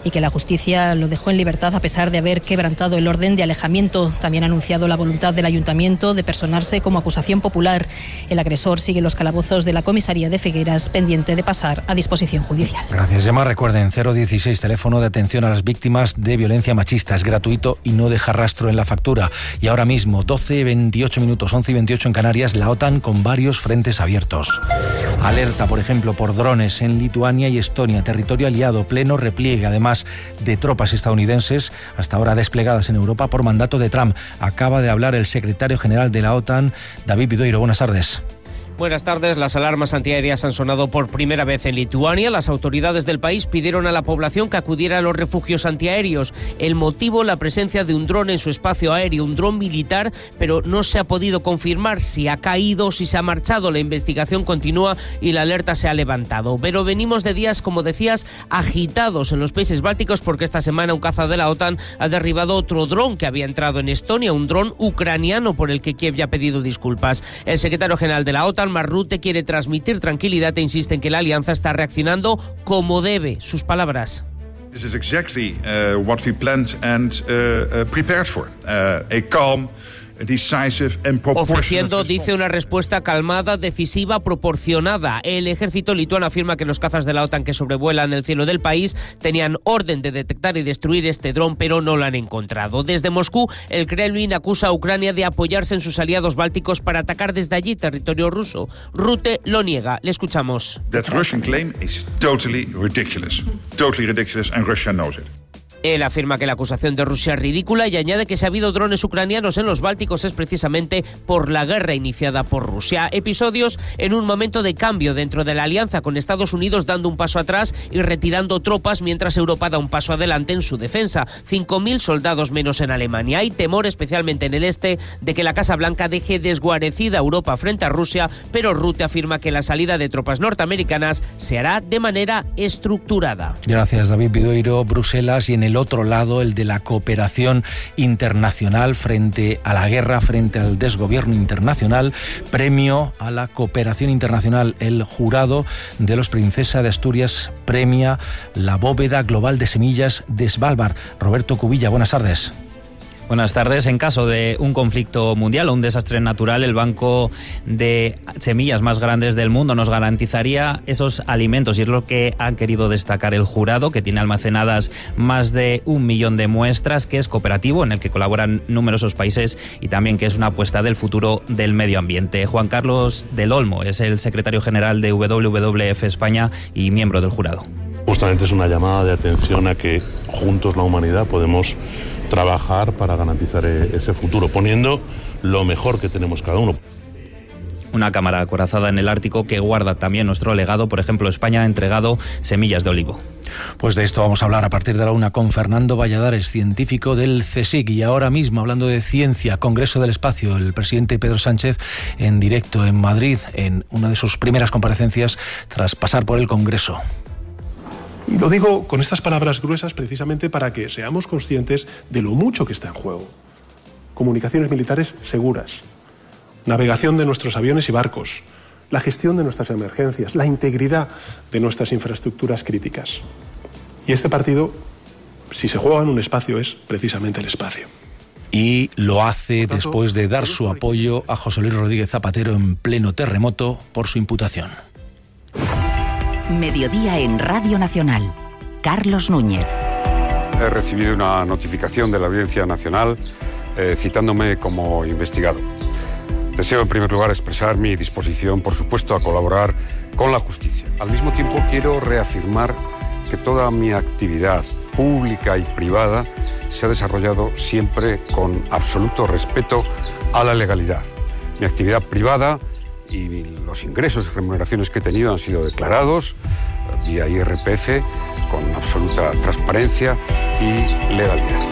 y que la justicia lo dejó en libertad a pesar de haber quebrantado el orden de alejamiento. También ha anunciado la voluntad del ayuntamiento de personarse como acusación popular. El agresor sigue los calabozos de la comisaría de Figueras, pendiente de pasar a disposición judicial. Gracias, Gemma. Recuerden, 016, teléfono de atención a las víctimas de violencia machista. Es gratuito y no deja rastro en la factura. Y ahora mismo, 12:28 minutos, 11:28 en Canarias, la OTAN con varios frentes abiertos. Alerta, por ejemplo, por drones en Lituania y Estonia, territorio aliado, pleno repliegue, además de tropas estadounidenses hasta ahora desplegadas en Europa por mandato de Trump. Acaba de hablar el secretario general de la OTAN, David Bidoiro. Buenas tardes. Buenas tardes. Las alarmas antiaéreas han sonado por primera vez en Lituania. Las autoridades del país pidieron a la población que acudiera a los refugios antiaéreos. El motivo, la presencia de un dron en su espacio aéreo, un dron militar, pero no se ha podido confirmar si ha caído o si se ha marchado. La investigación continúa y la alerta se ha levantado. Pero venimos de días, como decías, agitados en los países bálticos porque esta semana un caza de la OTAN ha derribado otro dron que había entrado en Estonia, un dron ucraniano por el que Kiev ya ha pedido disculpas. El secretario general de la OTAN, Mark Rutte, quiere transmitir tranquilidad e insiste en que la alianza está reaccionando como debe. Sus palabras. This is exactly what we planned and prepared for. A calm, decisive and proportionate. Ofreciendo, dice, una respuesta calmada, decisiva, proporcionada. El ejército lituano afirma que los cazas de la OTAN que sobrevuelan el cielo del país tenían orden de detectar y destruir este dron, pero no lo han encontrado. Desde Moscú, el Kremlin acusa a Ucrania de apoyarse en sus aliados bálticos para atacar desde allí territorio ruso. Rutte lo niega. Le escuchamos. That Russian claim is totally ridiculous and Russia knows it. Él afirma que la acusación de Rusia es ridícula y añade que si ha habido drones ucranianos en los Bálticos es precisamente por la guerra iniciada por Rusia. Episodios en un momento de cambio dentro de la alianza, con Estados Unidos dando un paso atrás y retirando tropas mientras Europa da un paso adelante en su defensa. 5.000 soldados menos en Alemania. Hay temor, especialmente en el este, de que la Casa Blanca deje desguarecida a Europa frente a Rusia, pero Rutte afirma que la salida de tropas norteamericanas se hará de manera estructurada. Gracias, David Bidoiro. Bruselas, y en el otro lado, el de la cooperación internacional frente a la guerra, frente al desgobierno internacional. Premio a la cooperación internacional. El jurado de los Princesa de Asturias premia la bóveda global de semillas de Svalbard. Roberto Cubilla, buenas tardes. Buenas tardes. En caso de un conflicto mundial o un desastre natural, el banco de semillas más grandes del mundo nos garantizaría esos alimentos, y es lo que han querido destacar el jurado, que tiene almacenadas más de 1 millón de muestras, que es cooperativo, en el que colaboran numerosos países, y también que es una apuesta del futuro del medio ambiente. Juan Carlos del Olmo es el secretario general de WWF España y miembro del jurado. Justamente es una llamada de atención a que juntos la humanidad podemos trabajar para garantizar ese futuro, poniendo lo mejor que tenemos cada uno. Una cámara acorazada en el Ártico que guarda también nuestro legado. Por ejemplo, España ha entregado semillas de olivo. Pues de esto vamos a hablar a partir de la 1 con Fernando Valladares, científico del CSIC. Y ahora mismo, hablando de ciencia, Congreso del Espacio, el presidente Pedro Sánchez en directo en Madrid, en una de sus primeras comparecencias tras pasar por el Congreso. Y lo digo con estas palabras gruesas precisamente para que seamos conscientes de lo mucho que está en juego. Comunicaciones militares seguras, navegación de nuestros aviones y barcos, la gestión de nuestras emergencias, la integridad de nuestras infraestructuras críticas. Y este partido, si se juega en un espacio, es precisamente el espacio. Y lo hace después de dar su apoyo a José Luis Rodríguez Zapatero en pleno terremoto por su imputación. Mediodía en Radio Nacional. Carlos Núñez. He recibido una notificación de la Audiencia Nacional citándome como investigado. Deseo en primer lugar expresar mi disposición, por supuesto, a colaborar con la justicia. Al mismo tiempo quiero reafirmar que toda mi actividad pública y privada se ha desarrollado siempre con absoluto respeto a la legalidad. Mi actividad privada y los ingresos y remuneraciones que he tenido han sido declarados vía IRPF con absoluta transparencia y legalidad.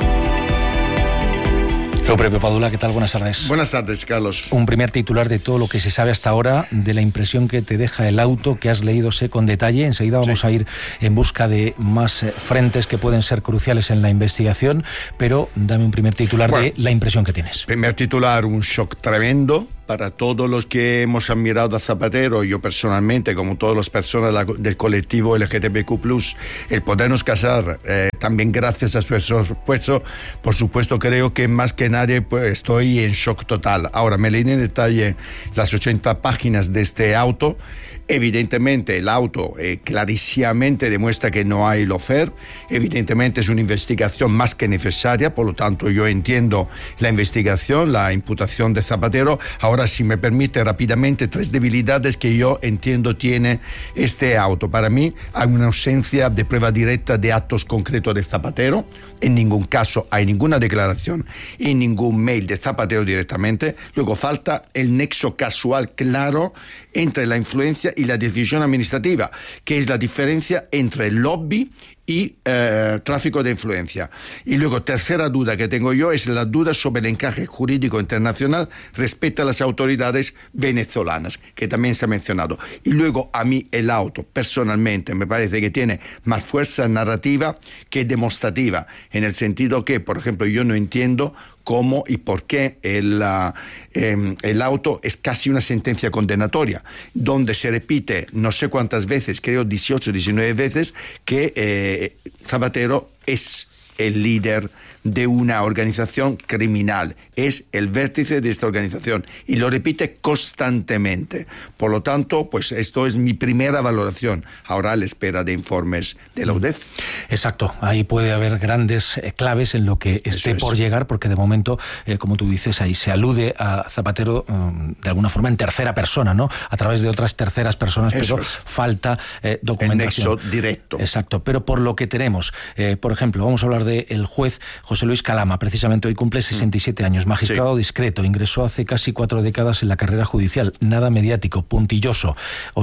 Pepe Padula, ¿qué tal? Buenas tardes. Buenas tardes, Carlos. Un primer titular de todo lo que se sabe hasta ahora, de la impresión que te deja el auto que has leído con detalle. Enseguida vamos a ir en busca de más frentes que pueden ser cruciales en la investigación, pero dame un primer titular de la impresión que tienes. Primer titular, un shock tremendo. para todos los que hemos admirado a Zapatero, yo personalmente, como todas las personas del colectivo LGTBQ+, el podernos casar, también gracias a su esfuerzo, por supuesto creo que más que nadie pues, estoy en shock total. Ahora, me leí en detalle las 80 páginas de este auto. Evidentemente el auto clarísimamente demuestra que no hay lawfare, evidentemente es una investigación más que necesaria, por lo tanto yo entiendo la investigación, la imputación de Zapatero. Ahora, si me permite rápidamente, 3 debilidades que yo entiendo tiene este auto. Para mí hay una ausencia de prueba directa de actos concretos de Zapatero, en ningún caso hay ninguna declaración y ningún mail de Zapatero directamente. Luego falta el nexo casual claro entre la influencia y la decisión administrativa, que es la diferencia entre el lobby y tráfico de influencia. Y luego, tercera duda que tengo yo es la duda sobre el encaje jurídico internacional respecto a las autoridades venezolanas, que también se ha mencionado. Y luego, a mí el auto, personalmente, me parece que tiene más fuerza narrativa que demostrativa, en el sentido que, por ejemplo, yo no entiendo cómo y por qué el auto es casi una sentencia condenatoria, donde se repite no sé cuántas veces, creo 18, 19 veces, que Zapatero es el líder de una organización criminal, es el vértice de esta organización y lo repite constantemente. Por lo tanto, pues esto es mi primera valoración, ahora a la espera de informes de la UDEF. Exacto, ahí puede haber grandes claves en lo que esté por llegar, porque de momento, como tú dices, ahí se alude a Zapatero de alguna forma en tercera persona, ¿no? A través de otras terceras personas, pero falta documentación. El nexo directo. Exacto, pero por lo que tenemos, por ejemplo, vamos a hablar del juez José Luis Calama, precisamente hoy cumple 67 años, magistrado discreto, ingresó hace casi 4 décadas en la carrera judicial, nada mediático, puntilloso,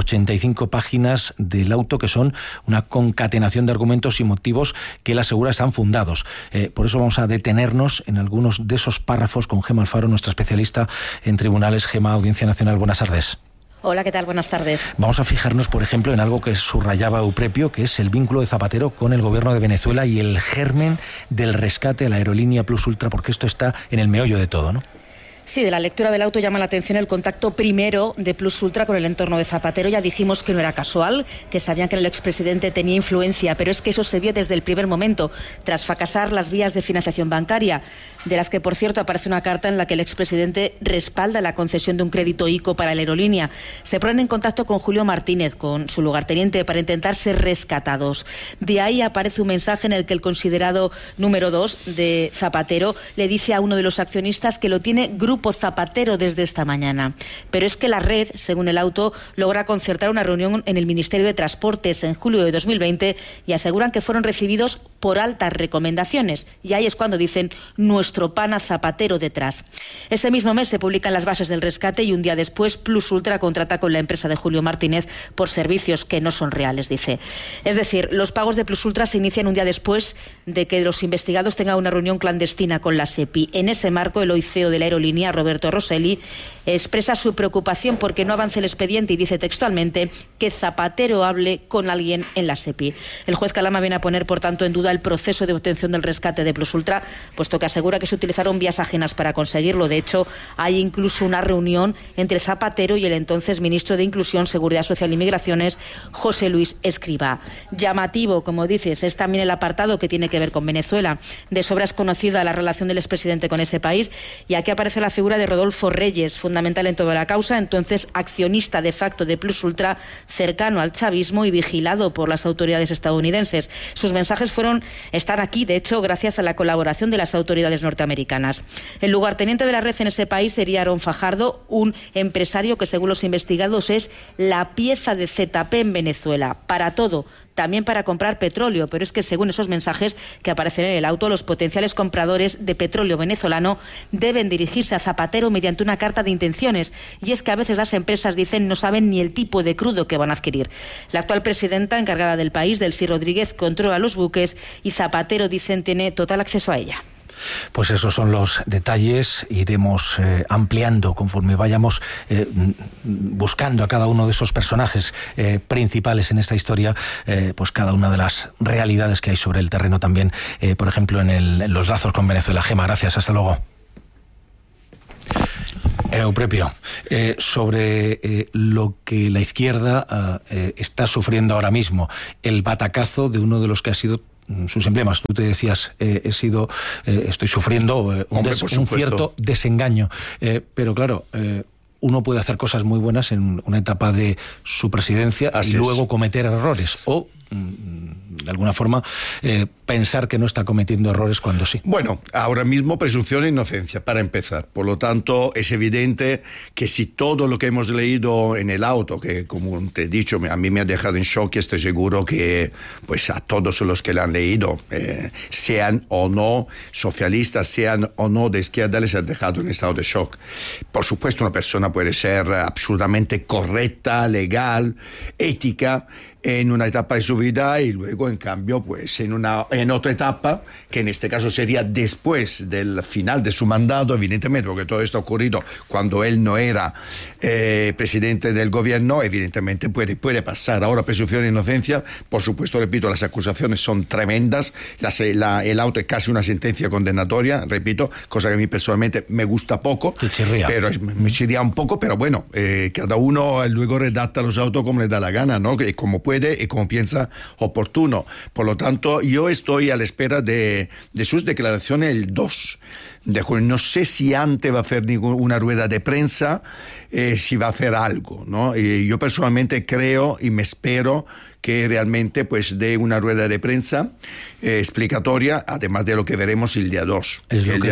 85 páginas del auto que son una concatenación de argumentos y motivos que él asegura están fundados. Por eso vamos a detenernos en algunos de esos párrafos con Gema Alfaro, nuestra especialista en tribunales. Gema, Audiencia Nacional, buenas tardes. Hola, ¿qué tal? Buenas tardes. Vamos a fijarnos, por ejemplo, en algo que subrayaba Euprepio, que es el vínculo de Zapatero con el gobierno de Venezuela y el germen del rescate a la aerolínea Plus Ultra, porque esto está en el meollo de todo, ¿no? Sí, de la lectura del auto llama la atención el contacto primero de Plus Ultra con el entorno de Zapatero. Ya dijimos que no era casual, que sabían que el expresidente tenía influencia, pero es que eso se vio desde el primer momento, tras fracasar las vías de financiación bancaria, de las que, por cierto, aparece una carta en la que el expresidente respalda la concesión de un crédito ICO para la aerolínea. Se ponen en contacto con Julio Martínez, con su lugarteniente, para intentar ser rescatados. De ahí aparece un mensaje en el que el considerado número 2 de Zapatero le dice a uno de los accionistas que lo tiene Grupo Zapatero desde esta mañana. Pero es que la red, según el auto, logra concertar una reunión en el Ministerio de Transportes en julio de 2020 y aseguran que fueron recibidos por altas recomendaciones. Y ahí es cuando dicen nuestro pana Zapatero detrás. Ese mismo mes se publican las bases del rescate y un día después Plus Ultra contrata con la empresa de Julio Martínez por servicios que no son reales, dice. Es decir, los pagos de Plus Ultra se inician un día después de que los investigados tengan una reunión clandestina con la SEPI. En ese marco, el CEO de la aerolínea, Roberto Rosselli, expresa su preocupación porque no avance el expediente y dice textualmente que Zapatero hable con alguien en la SEPI. El juez Calama viene a poner, por tanto, en duda el proceso de obtención del rescate de Plus Ultra, puesto que asegura que se utilizaron vías ajenas para conseguirlo. De hecho, hay incluso una reunión entre Zapatero y el entonces ministro de Inclusión, Seguridad Social y Migraciones, José Luis Escrivá. Llamativo, como dices, es también el apartado que tiene que ver con Venezuela. De sobra es conocida la relación del expresidente con ese país y aquí aparece la figura de Rodolfo Reyes, fundamental en toda la causa, entonces accionista de facto de Plus Ultra, cercano al chavismo y vigilado por las autoridades estadounidenses. Sus mensajes están aquí, de hecho, gracias a la colaboración de las autoridades norteamericanas. El lugarteniente de la red en ese país sería Aarón Fajardo, un empresario que, según los investigados, es la pieza de ZP en Venezuela, para todo, también para comprar petróleo, pero es que según esos mensajes que aparecen en el auto, los potenciales compradores de petróleo venezolano deben dirigirse a Zapatero mediante una carta de intenciones, y es que a veces las empresas dicen no saben ni el tipo de crudo que van a adquirir. La actual presidenta encargada del país, Delcy Rodríguez, controla los buques y Zapatero, dicen, tiene total acceso a ella. Pues esos son los detalles, iremos ampliando conforme vayamos buscando a cada uno de esos personajes principales en esta historia, pues cada una de las realidades que hay sobre el terreno también, por ejemplo en los lazos con Venezuela. Gema, gracias, hasta luego. Euprepio, sobre lo que la izquierda está sufriendo ahora mismo, el batacazo de uno de los que ha sido sus emblemas. Tú te decías, estoy sufriendo un cierto desengaño, pero claro, uno puede hacer cosas muy buenas en una etapa de su presidencia y luego cometer errores, o de alguna forma pensar que no está cometiendo errores cuando sí. Bueno, ahora mismo presunción de inocencia, para empezar. Por lo tanto, es evidente que si todo lo que hemos leído en el auto, que como te he dicho, a mí me ha dejado en shock, y estoy seguro que pues a todos los que lo han leído, sean o no socialistas, sean o no de izquierda, les ha dejado en estado de shock. Por supuesto, una persona puede ser absolutamente correcta, legal, ética, en una etapa de su vida, y luego en cambio pues en otra etapa, que en este caso sería después del final de su mandato, evidentemente, porque todo esto ha ocurrido cuando él no era presidente del gobierno, evidentemente puede pasar. Ahora, presunción de inocencia, por supuesto, repito, las acusaciones son tremendas, el auto es casi una sentencia condenatoria, repito, cosa que a mí personalmente me gusta poco, pero me chirría un poco, pero bueno, cada uno luego redacta los autos como le da la gana, ¿no? Como puede y como piensa oportuno. Por lo tanto, yo estoy a la espera de sus declaraciones el 2 de junio. No sé si antes va a hacer una rueda de prensa, si va a hacer algo, ¿no? Y yo personalmente creo y me espero que realmente pues dé una rueda de prensa explicatoria, además de lo que veremos el día 2.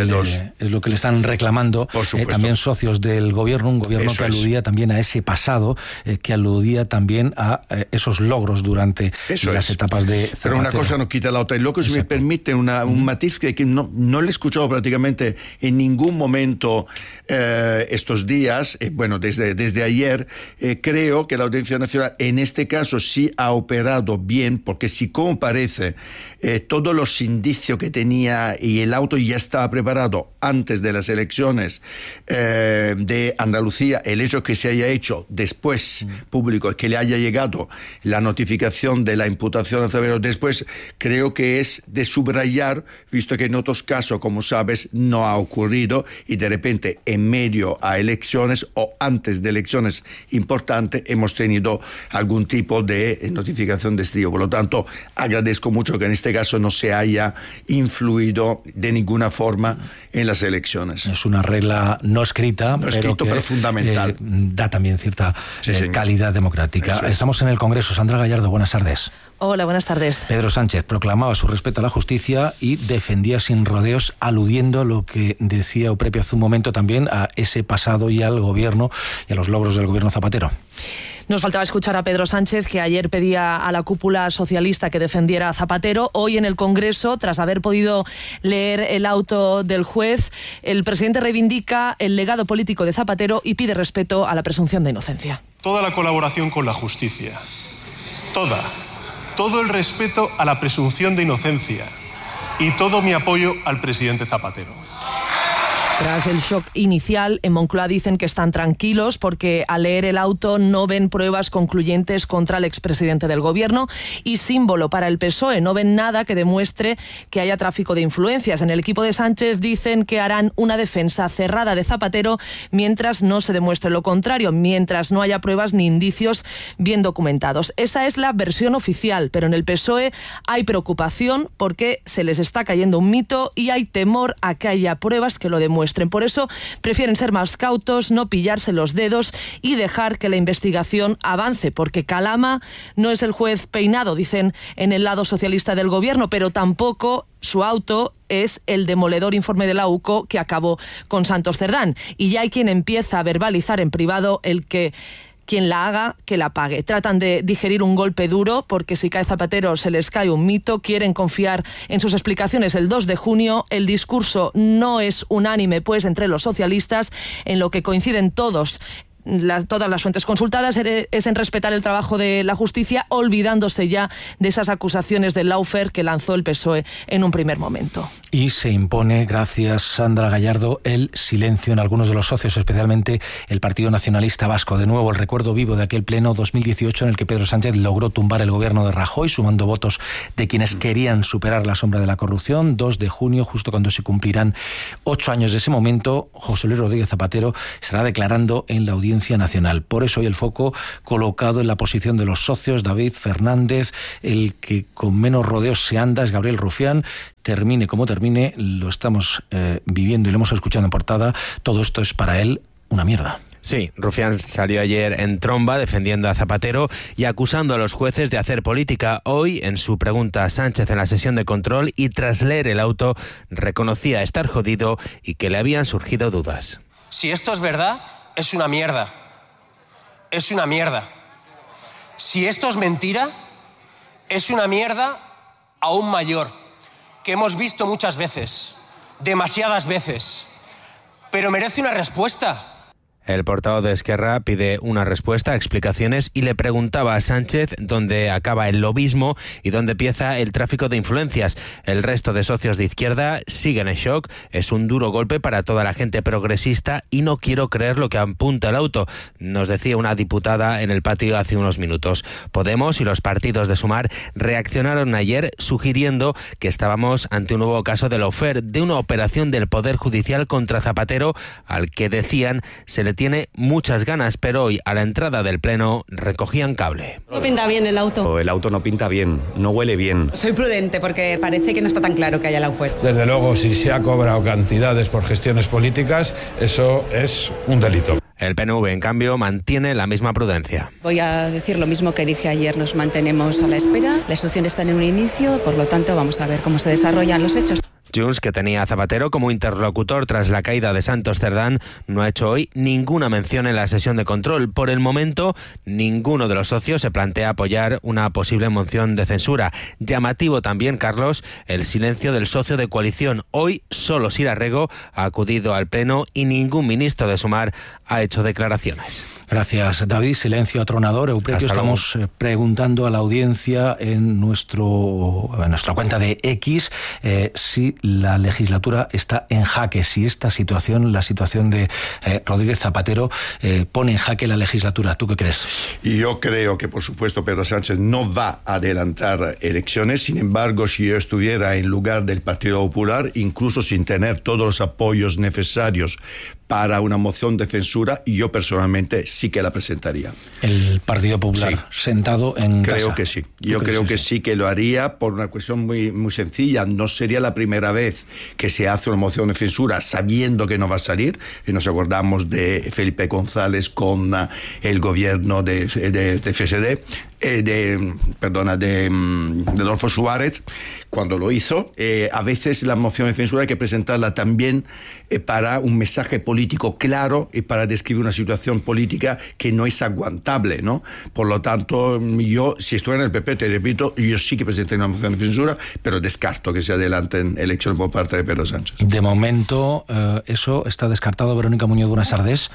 Es lo que le están reclamando también socios del gobierno, un gobierno que aludía también a ese pasado, que aludía también a esos logros durante las etapas de Zapatero. Pero una cosa no quita la otra. Y luego, si me permite, un matiz que no le he escuchado prácticamente en ningún momento estos días, bueno, desde ayer, creo que la Audiencia Nacional en este caso sí ha operado bien, porque si como parece todos los indicios que tenía y el auto ya estaba preparado antes de las elecciones de Andalucía, el hecho que se haya hecho después público, que le haya llegado la notificación de la imputación a Zapatero después, creo que es de subrayar, visto que en otros casos, como sabes, no ha ocurrido, y de repente en medio a elecciones o antes de elecciones importantes hemos tenido algún tipo de notificación de este tipo. Por lo tanto, agradezco mucho que en este caso no se haya influido de ninguna forma en las elecciones. Es una regla no escrita, pero fundamental. Da también cierta calidad democrática. Estamos en el Congreso. Sandra Gallardo, buenas tardes. Hola, buenas tardes. Pedro Sánchez proclamaba su respeto a la justicia y defendía sin rodeos, aludiendo a lo que decía Euprepio hace un momento también, a ese pasado y al gobierno y a los logros del gobierno Zapatero. Nos faltaba escuchar a Pedro Sánchez, que ayer pedía a la cúpula socialista que defendiera a Zapatero. Hoy en el Congreso, tras haber podido leer el auto del juez, el presidente reivindica el legado político de Zapatero y pide respeto a la presunción de inocencia. Toda la colaboración con la justicia, todo el respeto a la presunción de inocencia y todo mi apoyo al presidente Zapatero. Tras el shock inicial, en Moncloa dicen que están tranquilos porque al leer el auto no ven pruebas concluyentes contra el expresidente del gobierno, y símbolo para el PSOE, no ven nada que demuestre que haya tráfico de influencias. En el equipo de Sánchez dicen que harán una defensa cerrada de Zapatero mientras no se demuestre lo contrario, mientras no haya pruebas ni indicios bien documentados. Esa es la versión oficial, pero en el PSOE hay preocupación porque se les está cayendo un mito y hay temor a que haya pruebas que lo demuestren. Por eso prefieren ser más cautos, no pillarse los dedos y dejar que la investigación avance, porque Calama no es el juez peinado, dicen en el lado socialista del gobierno, pero tampoco su auto es el demoledor informe de la UCO que acabó con Santos Cerdán. Y ya hay quien empieza a verbalizar en privado quien la haga, que la pague. Tratan de digerir un golpe duro porque si cae Zapatero se les cae un mito. Quieren confiar en sus explicaciones el 2 de junio. El discurso no es unánime, pues, entre los socialistas, en lo que coinciden todos todas las fuentes consultadas es en respetar el trabajo de la justicia, olvidándose ya de esas acusaciones del lawfare que lanzó el PSOE en un primer momento. Y se impone, gracias Sandra Gallardo, el silencio en algunos de los socios, especialmente el Partido Nacionalista Vasco. De nuevo, el recuerdo vivo de aquel pleno 2018 en el que Pedro Sánchez logró tumbar el gobierno de Rajoy, sumando votos de quienes querían superar la sombra de la corrupción. 2 de junio, justo cuando se cumplirán 8 años de ese momento, José Luis Rodríguez Zapatero estará declarando en la Audiencia Nacional. Por eso hoy el foco colocado en la posición de los socios. David Fernández, el que con menos rodeos se anda, es Gabriel Rufián. Termine como termine, lo estamos viviendo y lo hemos escuchado en portada. Todo esto es para él una mierda. Sí, Rufián salió ayer en tromba defendiendo a Zapatero y acusando a los jueces de hacer política. Hoy, en su pregunta a Sánchez en la sesión de control y tras leer el auto, reconocía estar jodido y que le habían surgido dudas. Si esto es verdad, es una mierda. Es una mierda. Si esto es mentira, es una mierda aún mayor, que hemos visto muchas veces, demasiadas veces, pero merece una respuesta. El portavoz de Esquerra pide una respuesta, explicaciones y le preguntaba a Sánchez dónde acaba el lobismo y dónde empieza el tráfico de influencias. El resto de socios de izquierda siguen en shock. Es un duro golpe para toda la gente progresista y no quiero creer lo que apunta el auto, nos decía una diputada en el patio hace unos minutos. Podemos y los partidos de Sumar reaccionaron ayer sugiriendo que estábamos ante un nuevo caso de lawfare, de una operación del Poder Judicial contra Zapatero, al que decían se le tiene muchas ganas, pero hoy a la entrada del pleno recogían cable. No pinta bien el auto. El auto no pinta bien, no huele bien. Soy prudente porque parece que no está tan claro que haya lawfare. Desde luego, si se ha cobrado cantidades por gestiones políticas, eso es un delito. El PNV, en cambio, mantiene la misma prudencia. Voy a decir lo mismo que dije ayer, nos mantenemos a la espera. La instrucción está en un inicio, por lo tanto vamos a ver cómo se desarrollan los hechos. Junts, que tenía a Zapatero como interlocutor tras la caída de Santos Cerdán, no ha hecho hoy ninguna mención en la sesión de control. Por el momento, ninguno de los socios se plantea apoyar una posible moción de censura. Llamativo también, Carlos, el silencio del socio de coalición. Hoy solo Sira Rego ha acudido al pleno y ningún ministro de Sumar ha hecho declaraciones. Gracias, David. Silencio atronador. Euprepio, estamos preguntando a la audiencia en nuestra cuenta de X si la legislatura está en jaque, si esta situación, la situación de Rodríguez Zapatero, pone en jaque la legislatura. ¿Tú qué crees? Yo creo que, por supuesto, Pedro Sánchez no va a adelantar elecciones. Sin embargo, si yo estuviera en lugar del Partido Popular, incluso sin tener todos los apoyos necesarios para una moción de censura, yo personalmente sí que la presentaría. El Partido Popular, sí, sentado en creo casa. Que sí. Yo creo que sí que lo haría por una cuestión muy, muy sencilla. No sería la primera vez que se hace una moción de censura sabiendo que no va a salir. Y nos acordamos de Felipe González con el gobierno de FSD. De Adolfo Suárez, cuando lo hizo. A veces la moción de censura hay que presentarla también para un mensaje político claro y para describir una situación política que no es aguantable, ¿no? Por lo tanto, yo, si estuviera en el PP, te repito, yo sí que presenté una moción de censura, pero descarto que se adelanten elecciones por parte de Pedro Sánchez. De momento, eso está descartado. Verónica Muñoz Dunas Sardés.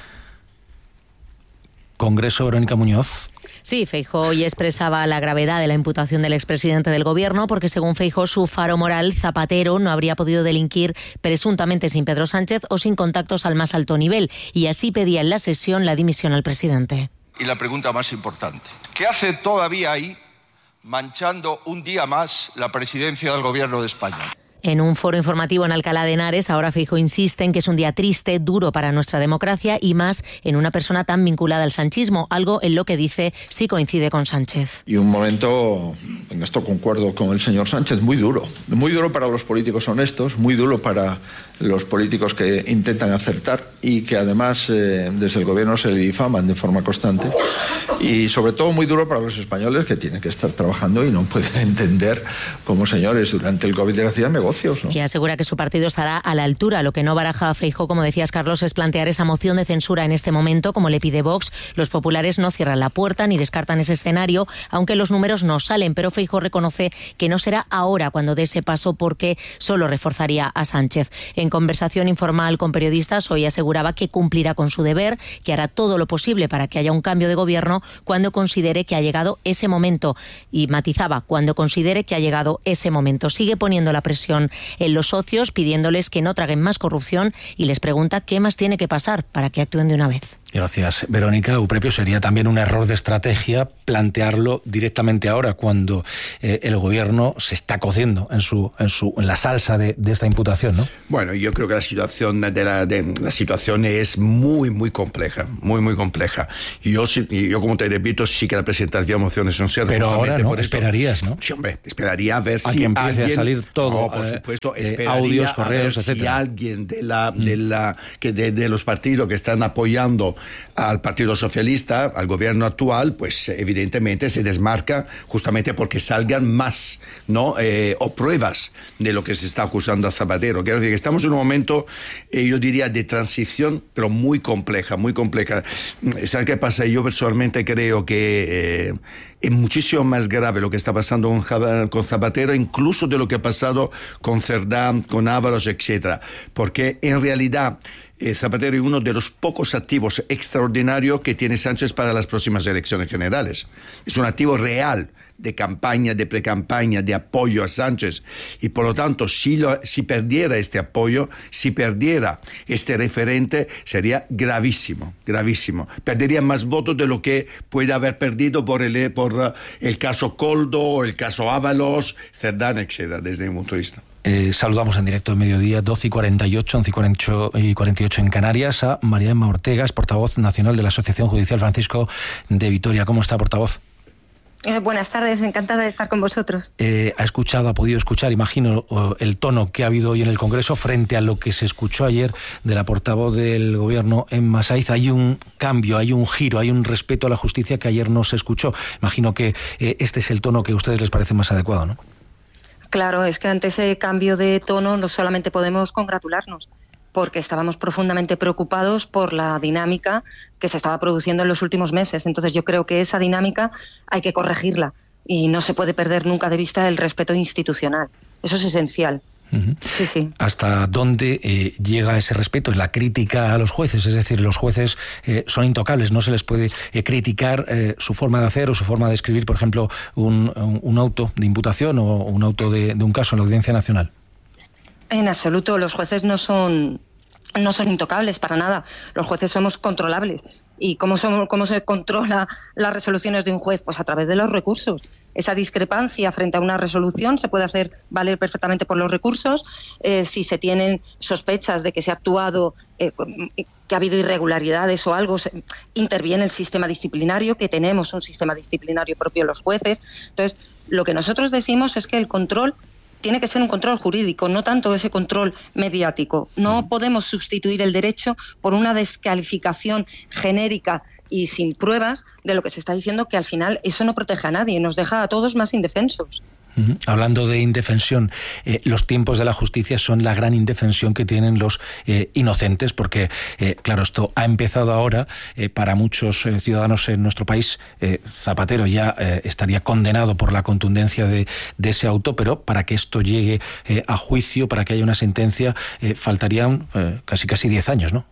Congreso, Verónica Muñoz. Sí, Feijóo hoy expresaba la gravedad de la imputación del expresidente del gobierno porque, según Feijóo, su faro moral, Zapatero, no habría podido delinquir presuntamente sin Pedro Sánchez o sin contactos al más alto nivel, y así pedía en la sesión la dimisión al presidente. Y la pregunta más importante, ¿qué hace todavía ahí manchando un día más la presidencia del gobierno de España? En un foro informativo en Alcalá de Henares, ahora Feijóo insiste en que es un día triste, duro para nuestra democracia y más en una persona tan vinculada al sanchismo, algo en lo que dice sí coincide con Sánchez. Y un momento, en esto concuerdo con el señor Sánchez, muy duro para los políticos honestos, muy duro para los políticos que intentan acertar y que además desde el gobierno se le difaman de forma constante, y sobre todo muy duro para los españoles que tienen que estar trabajando y no pueden entender cómo, señores, durante el COVID de la ciudad me gozo. negocios, ¿no? Y asegura que su partido estará a la altura. Lo que no baraja Feijóo, como decías, Carlos, es plantear esa moción de censura en este momento, como le pide Vox. Los populares no cierran la puerta ni descartan ese escenario, aunque los números no salen. Pero Feijóo reconoce que no será ahora cuando dé ese paso, porque solo reforzaría a Sánchez. En conversación informal con periodistas, hoy aseguraba que cumplirá con su deber, que hará todo lo posible para que haya un cambio de gobierno cuando considere que ha llegado ese momento. Y matizaba, cuando considere que ha llegado ese momento. Sigue poniendo la presión en los socios, pidiéndoles que no traguen más corrupción, y les pregunta qué más tiene que pasar para que actúen de una vez. Gracias, Verónica. Euprepio, sería también un error de estrategia plantearlo directamente ahora, cuando el gobierno se está cociendo en la salsa de esta imputación, ¿no? Bueno, yo creo que la situación es muy compleja, muy compleja. Y yo, como te repito, sí que la presentación de mociones son ciertas. Pero ahora no, esperarías, ¿no? Sí, hombre, esperaría a ver si que empiece alguien, a salir todo, no, por supuesto, audios, correos, etcétera. Si alguien de los partidos que están apoyando al Partido Socialista, al gobierno actual, pues evidentemente se desmarca justamente porque salgan más, ¿no? O pruebas de lo que se está acusando a Zapatero. Quiero decir que estamos en un momento, yo diría, de transición, pero muy compleja. ¿Sabes qué pasa? Yo personalmente creo que es muchísimo más grave lo que está pasando con Zapatero, incluso de lo que ha pasado con Cerdá, con Ábalos, etcétera. Porque en realidad Zapatero es uno de los pocos activos extraordinarios que tiene Sánchez para las próximas elecciones generales. Es un activo real de campaña, de precampaña, de apoyo a Sánchez, y por lo tanto si perdiera este apoyo, si perdiera este referente, sería gravísimo. Perdería más votos de lo que puede haber perdido por el caso Coldo, el caso Ábalos, Cerdán, etcétera, desde mi punto de vista. Saludamos en directo de mediodía, 12:48, 11:48 en Canarias, a María Emma Ortega, portavoz nacional de la Asociación Judicial Francisco de Vitoria. ¿Cómo está, portavoz? Buenas tardes, encantada de estar con vosotros. Ha podido escuchar, imagino, el tono que ha habido hoy en el Congreso frente a lo que se escuchó ayer de la portavoz del Gobierno, Emma Saiz. Hay un cambio, hay un giro, hay un respeto a la justicia que ayer no se escuchó. Imagino que este es el tono que a ustedes les parece más adecuado, ¿no? Claro, es que ante ese cambio de tono no solamente podemos congratularnos, porque estábamos profundamente preocupados por la dinámica que se estaba produciendo en los últimos meses. Entonces yo creo que esa dinámica hay que corregirla y no se puede perder nunca de vista el respeto institucional. Eso es esencial. Uh-huh. Sí. ¿Hasta dónde llega ese respeto? La crítica a los jueces, es decir, los jueces son intocables, no se les puede criticar su forma de hacer o su forma de escribir, por ejemplo, un auto de imputación o un auto de un caso en la Audiencia Nacional. En absoluto, los jueces no son intocables para nada. Los jueces somos controlables. ¿Y cómo se controla las resoluciones de un juez? Pues a través de los recursos. Esa discrepancia frente a una resolución se puede hacer valer perfectamente por los recursos. Si se tienen sospechas de que se ha actuado, que ha habido irregularidades o algo, interviene el sistema disciplinario, que tenemos un sistema disciplinario propio de los jueces. Entonces, lo que nosotros decimos es que el control tiene que ser un control jurídico, no tanto ese control mediático. No podemos sustituir el derecho por una descalificación genérica y sin pruebas de lo que se está diciendo, que al final eso no protege a nadie, nos deja a todos más indefensos. Uh-huh. Hablando de indefensión, los tiempos de la justicia son la gran indefensión que tienen los inocentes, porque, claro, esto ha empezado ahora. Para muchos ciudadanos en nuestro país, Zapatero ya estaría condenado por la contundencia de ese auto, pero para que esto llegue a juicio, para que haya una sentencia, faltarían casi 10 años, ¿no?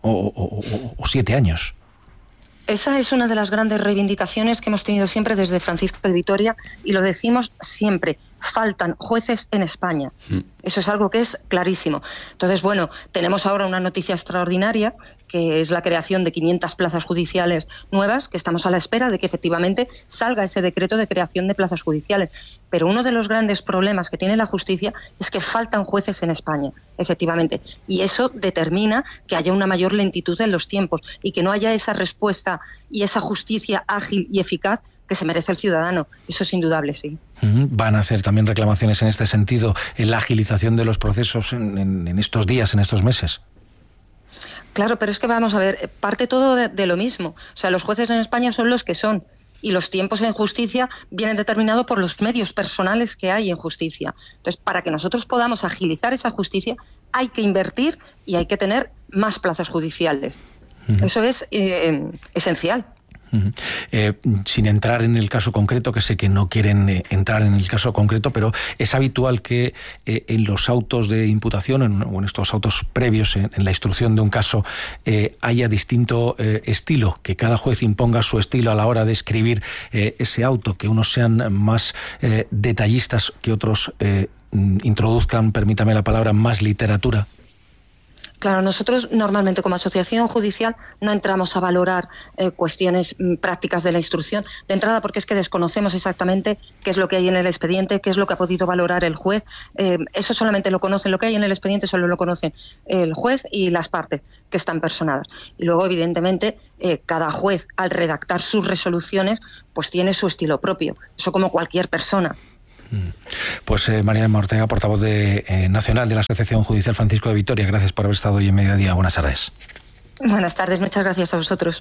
O 7 años. Esa es una de las grandes reivindicaciones que hemos tenido siempre desde Francisco de Vitoria, y lo decimos siempre: faltan jueces en España. Eso es algo que es clarísimo. Entonces, bueno, tenemos ahora una noticia extraordinaria, que es la creación de 500 plazas judiciales nuevas, que estamos a la espera de que efectivamente salga ese decreto de creación de plazas judiciales. Pero uno de los grandes problemas que tiene la justicia es que faltan jueces en España, efectivamente. Y eso determina que haya una mayor lentitud en los tiempos y que no haya esa respuesta y esa justicia ágil y eficaz que se merece el ciudadano. Eso es indudable, sí. Van a hacer también reclamaciones en este sentido, en la agilización de los procesos en estos días, en estos meses. Claro, pero es que vamos a ver, parte todo de lo mismo. O sea, los jueces en España son los que son. y los tiempos en justicia vienen determinados por los medios personales que hay en justicia. Entonces, para que nosotros podamos agilizar esa justicia, hay que invertir y hay que tener más plazas judiciales. Eso es esencial. Sin entrar en el caso concreto, que sé que no quieren entrar en el caso concreto, pero es habitual que en los autos de imputación o en estos autos previos, en la instrucción de un caso, haya distinto estilo, que cada juez imponga su estilo a la hora de escribir ese auto, que unos sean más detallistas, que otros introduzcan, permítame la palabra, más literatura. Claro, nosotros normalmente como asociación judicial no entramos a valorar cuestiones prácticas de la instrucción de entrada, porque es que desconocemos exactamente qué es lo que hay en el expediente, qué es lo que ha podido valorar el juez. Eso solamente lo conocen, lo que hay en el expediente solo lo conocen el juez y las partes que están personadas. Y luego, evidentemente, cada juez, al redactar sus resoluciones, pues tiene su estilo propio. Eso como cualquier persona. Pues María Ortega, portavoz nacional de la Asociación Judicial Francisco de Vitoria, gracias por haber estado hoy en Mediodía. Buenas tardes. Buenas tardes, muchas gracias a vosotros.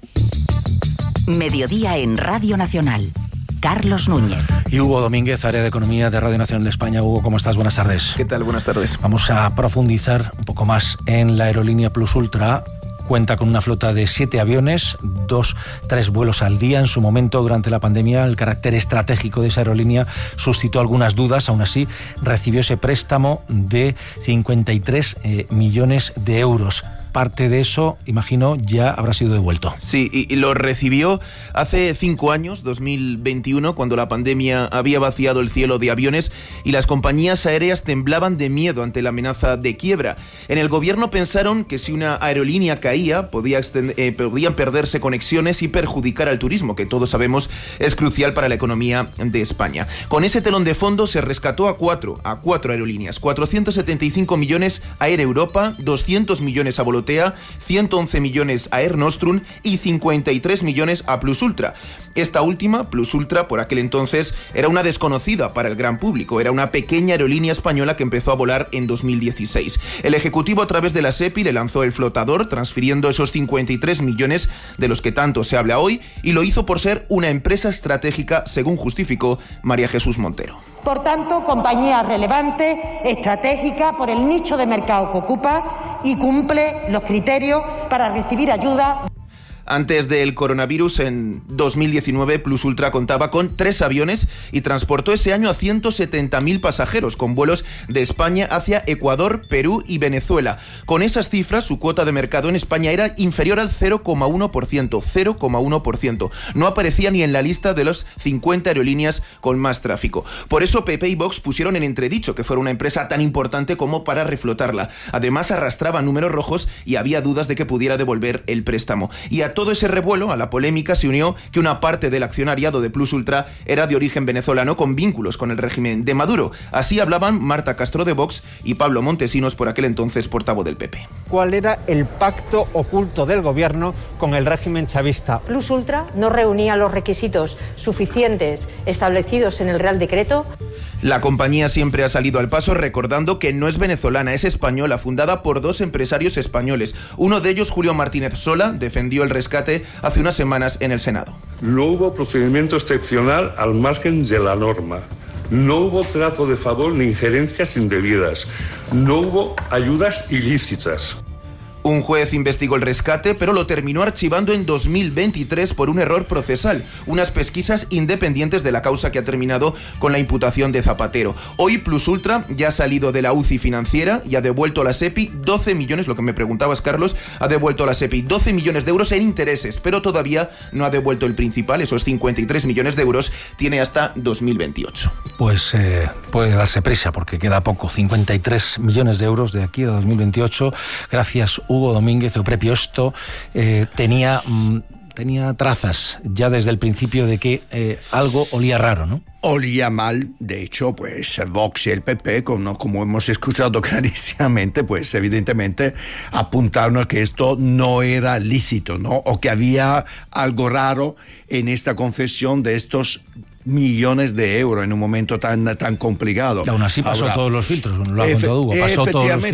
Mediodía en Radio Nacional. Carlos Núñez. Y Hugo Domínguez, área de Economía de Radio Nacional de España. Hugo, ¿cómo estás? Buenas tardes. ¿Qué tal? Buenas tardes. Vamos a profundizar un poco más en la aerolínea Plus Ultra. Cuenta con una flota de 7 aviones, 2-3 vuelos al día. En su momento, durante la pandemia, el carácter estratégico de esa aerolínea suscitó algunas dudas. Aún así, recibió ese préstamo de 53 millones de euros. Parte de eso, imagino, ya habrá sido devuelto. Sí, y lo recibió hace 5 años, 2021, cuando la pandemia había vaciado el cielo de aviones y las compañías aéreas temblaban de miedo ante la amenaza de quiebra. En el gobierno pensaron que si una aerolínea caía, podían perderse conexiones y perjudicar al turismo, que todos sabemos es crucial para la economía de España. Con ese telón de fondo se rescató a cuatro aerolíneas, 475 millones a Air Europa, 200 millones a Volotea, 111 millones a Air Nostrum y 53 millones a Plus Ultra. Esta última, Plus Ultra, por aquel entonces era una desconocida para el gran público. Era una pequeña aerolínea española que empezó a volar en 2016. El Ejecutivo, a través de la SEPI, le lanzó el flotador, transfiriendo esos 53 millones de los que tanto se habla hoy, y lo hizo por ser una empresa estratégica, según justificó María Jesús Montero. Por tanto, compañía relevante, estratégica, por el nicho de mercado que ocupa y cumple los criterios para recibir ayuda. Antes del coronavirus, en 2019, Plus Ultra contaba con 3 aviones y transportó ese año a 170.000 pasajeros, con vuelos de España hacia Ecuador, Perú y Venezuela. Con esas cifras, su cuota de mercado en España era inferior al 0,1%. No aparecía ni en la lista de los 50 aerolíneas con más tráfico. Por eso PP y Vox pusieron en entredicho que fuera una empresa tan importante como para reflotarla. Además, arrastraba números rojos y había dudas de que pudiera devolver el préstamo. Y a todo ese revuelo, a la polémica, se unió que una parte del accionariado de Plus Ultra era de origen venezolano con vínculos con el régimen de Maduro. Así hablaban Marta Castro de Vox y Pablo Montesinos, por aquel entonces portavoz del PP. ¿Cuál era el pacto oculto del gobierno con el régimen chavista? Plus Ultra no reunía los requisitos suficientes establecidos en el Real Decreto. La compañía siempre ha salido al paso recordando que no es venezolana, es española, fundada por 2 empresarios españoles. Uno de ellos, Julio Martínez Sola, defendió el rescate hace unas semanas en el Senado. No hubo procedimiento excepcional al margen de la norma. No hubo trato de favor ni injerencias indebidas. No hubo ayudas ilícitas. Un juez investigó el rescate, pero lo terminó archivando en 2023 por un error procesal. Unas pesquisas independientes de la causa que ha terminado con la imputación de Zapatero. Hoy Plus Ultra ya ha salido de la UCI financiera y ha devuelto a la SEPI 12 millones, lo que me preguntabas, Carlos, ha devuelto a la SEPI 12 millones de euros en intereses, pero todavía no ha devuelto el principal, esos 53 millones de euros, tiene hasta 2028. Pues puede darse prisa porque queda poco, 53 millones de euros de aquí a 2028. Gracias, Hugo Domínguez. O propio esto tenía trazas ya desde el principio de que algo olía raro, ¿no? Olía mal. De hecho, pues Vox y el PP, como hemos escuchado clarísimamente, pues evidentemente apuntaron a que esto no era lícito, ¿no? O que había algo raro en esta concesión de estos millones de euros en un momento tan complicado. Y aún así pasó todos los filtros, lo ha contado Hugo, pasó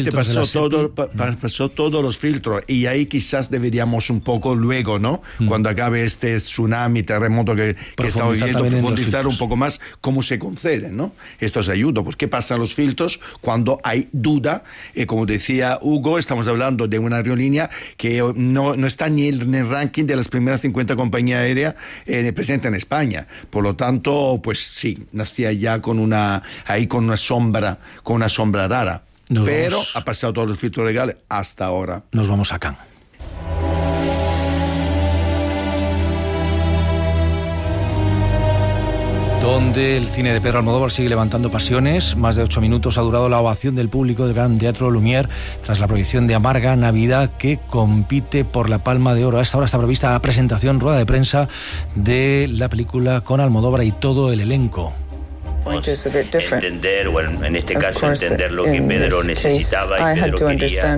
todos los filtros, y ahí quizás deberíamos un poco luego, ¿no? Cuando acabe este tsunami, terremoto que estamos viviendo, profundizar un poco más cómo se conceden, ¿no? Estos ayudos, pues qué pasa en los filtros cuando hay duda, como decía Hugo, estamos hablando de una aerolínea que no está ni en el ranking de las primeras 50 compañías aéreas presentes en España, por lo tanto, pues sí, nacía ya con una sombra rara. Pero ha pasado todos los filtros legales hasta ahora. Nos vamos a Cannes. Donde el cine de Pedro Almodóvar sigue levantando pasiones. Más de 8 minutos ha durado la ovación del público del Gran Teatro Lumière tras la proyección de Amarga Navidad, que compite por la Palma de Oro. A esta hora está prevista la presentación, rueda de prensa de la película con Almodóvar y todo el elenco. Entender, o en este caso entender lo que Pedro necesitaba y Pedro quería,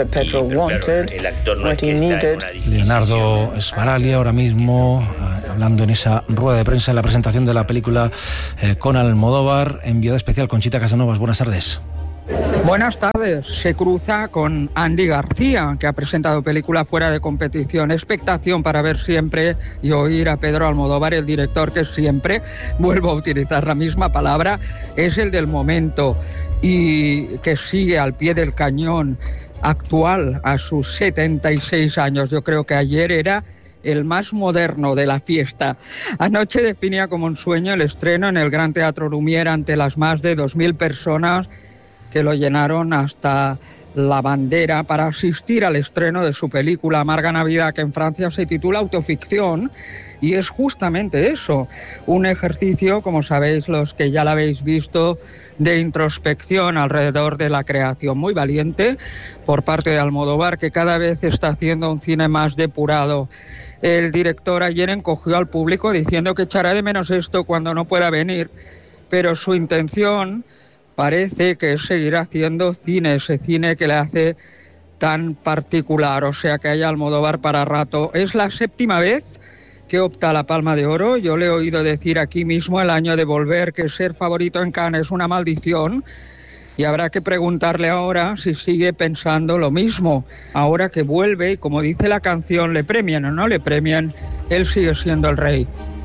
el actor no es que está en una discusión. Leonardo Sbaraglia ahora mismo hablando en esa rueda de prensa en la presentación de la película con Almodóvar. Enviada especial Conchita Casanovas, buenas tardes. Buenas tardes. Se cruza con Andy García, que ha presentado película fuera de competición. Expectación para ver siempre y oír a Pedro Almodóvar, el director que siempre, vuelvo a utilizar la misma palabra, es el del momento y que sigue al pie del cañón, actual a sus 76 años. Yo creo que ayer era el más moderno de la fiesta. Anoche definía como un sueño el estreno en el Gran Teatro Lumière ante las más de 2.000 personas que lo llenaron hasta la bandera para asistir al estreno de su película Amarga Navidad, que en Francia se titula Autoficción, y es justamente eso, un ejercicio, como sabéis los que ya la habéis visto, de introspección alrededor de la creación, muy valiente por parte de Almodóvar, que cada vez está haciendo un cine más depurado. El director ayer encogió al público diciendo que echará de menos esto cuando no pueda venir, pero su intención parece que es seguir haciendo cine, ese cine que le hace tan particular, o sea que hay Almodóvar para rato. Es la 7ª vez que opta a la Palma de Oro. Yo le he oído decir aquí mismo el año de volver que ser favorito en Cannes es una maldición, y habrá que preguntarle ahora si sigue pensando lo mismo. Ahora que vuelve y, como dice la canción, le premian o no le premian, él sigue siendo el rey.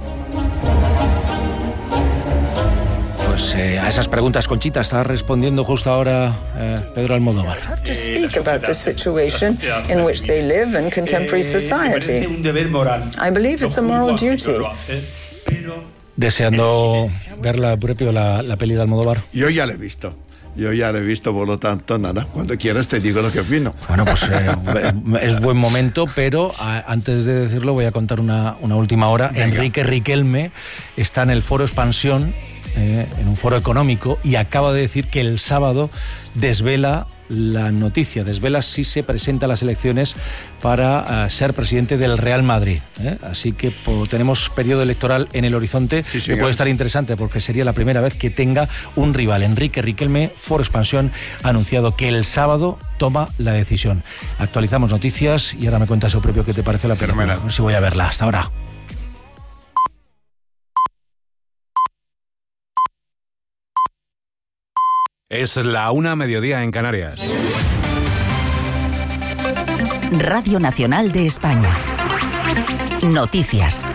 Pues a esas preguntas, Conchita, está respondiendo justo ahora Pedro Almodóvar. Un deber moral. Deseando ver la peli de Almodóvar. Yo ya la he visto, por lo tanto, nada, cuando quieras te digo lo que opino. Bueno, pues es buen momento, pero antes de decirlo voy a contar una última hora. Venga. Enrique Riquelme está en el Foro Expansión, en un foro económico, y acaba de decir que el sábado desvela la noticia, desvela si se presenta a las elecciones para ser presidente del Real Madrid. Así que tenemos periodo electoral en el horizonte, sí, que puede estar interesante porque sería la primera vez que tenga un rival. Enrique Riquelme, Foro Expansión, ha anunciado que el sábado toma la decisión. Actualizamos noticias y ahora me cuentas, propio, qué te parece la película. A ver si voy a verla. Hasta ahora. Es la 1:00 mediodía en Canarias. Radio Nacional de España. Noticias.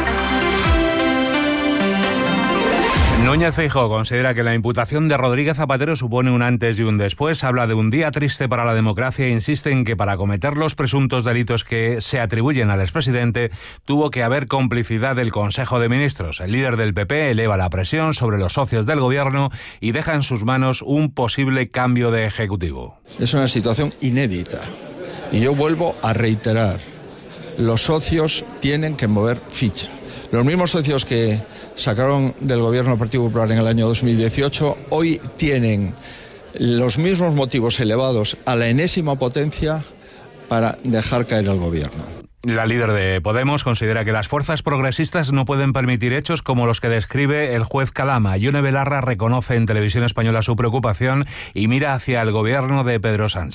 Núñez Feijóo considera que la imputación de Rodríguez Zapatero supone un antes y un después. Habla de un día triste para la democracia e insiste en que para cometer los presuntos delitos que se atribuyen al expresidente tuvo que haber complicidad del Consejo de Ministros. El líder del PP eleva la presión sobre los socios del gobierno y deja en sus manos un posible cambio de ejecutivo. Es una situación inédita y yo vuelvo a reiterar, los socios tienen que mover ficha. Los mismos socios que sacaron del gobierno del Partido Popular en el año 2018, hoy tienen los mismos motivos elevados a la enésima potencia para dejar caer al gobierno. La líder de Podemos considera que las fuerzas progresistas no pueden permitir hechos como los que describe el juez Calama. Ione Belarra reconoce en Televisión Española su preocupación y mira hacia el gobierno de Pedro Sánchez.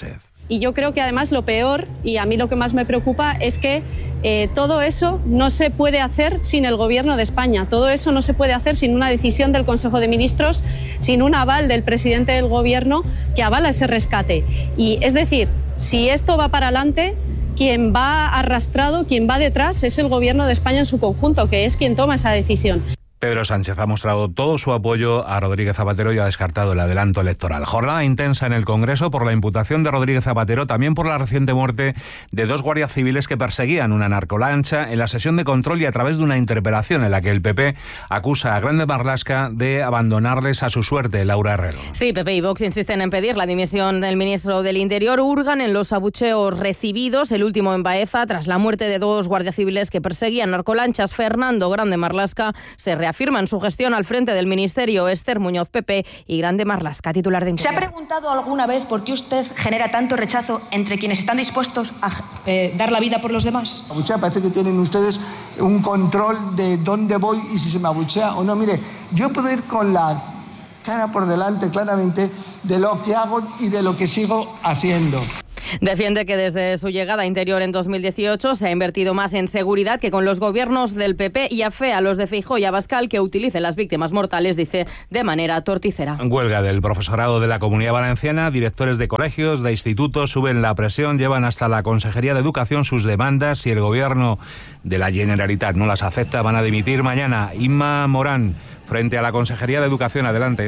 Y yo creo que además lo peor, y a mí lo que más me preocupa, es que todo eso no se puede hacer sin el Gobierno de España. Todo eso no se puede hacer sin una decisión del Consejo de Ministros, sin un aval del presidente del Gobierno que avala ese rescate. Y es decir, si esto va para adelante, quien va arrastrado, quien va detrás, es el Gobierno de España en su conjunto, que es quien toma esa decisión. Pedro Sánchez ha mostrado todo su apoyo a Rodríguez Zapatero y ha descartado el adelanto electoral. Jornada intensa en el Congreso por la imputación de Rodríguez Zapatero, también por la reciente muerte de 2 guardias civiles que perseguían una narcolancha en la sesión de control y a través de una interpelación en la que el PP acusa a Grande Marlaska de abandonarles a su suerte. Laura Herrero. Sí, PP y Vox insisten en pedir la dimisión del ministro del Interior. Hurgan en los abucheos recibidos, el último en Baeza, tras la muerte de 2 guardias civiles que perseguían narcolanchas. Fernando Grande Marlaska se reafirma en su gestión al frente del Ministerio. Esther Muñoz, PP, y Grande Marlaska, titular de Interior. ¿Se ha preguntado alguna vez por qué usted genera tanto rechazo entre quienes están dispuestos a dar la vida por los demás? Abuchea, parece que tienen ustedes un control de dónde voy y si se me abuchea o no. Mire, yo puedo ir con la cara por delante claramente de lo que hago y de lo que sigo haciendo. Defiende que desde su llegada a Interior en 2018 se ha invertido más en seguridad que con los gobiernos del PP y afea a los de Feijóo y Abascal que utilicen las víctimas mortales, dice, de manera torticera. Huelga del profesorado de la Comunidad Valenciana. Directores de colegios, de institutos suben la presión, llevan hasta la Consejería de Educación sus demandas. Si el gobierno de la Generalitat no las acepta, van a dimitir mañana. Inma Morán, frente a la Consejería de Educación. Adelante.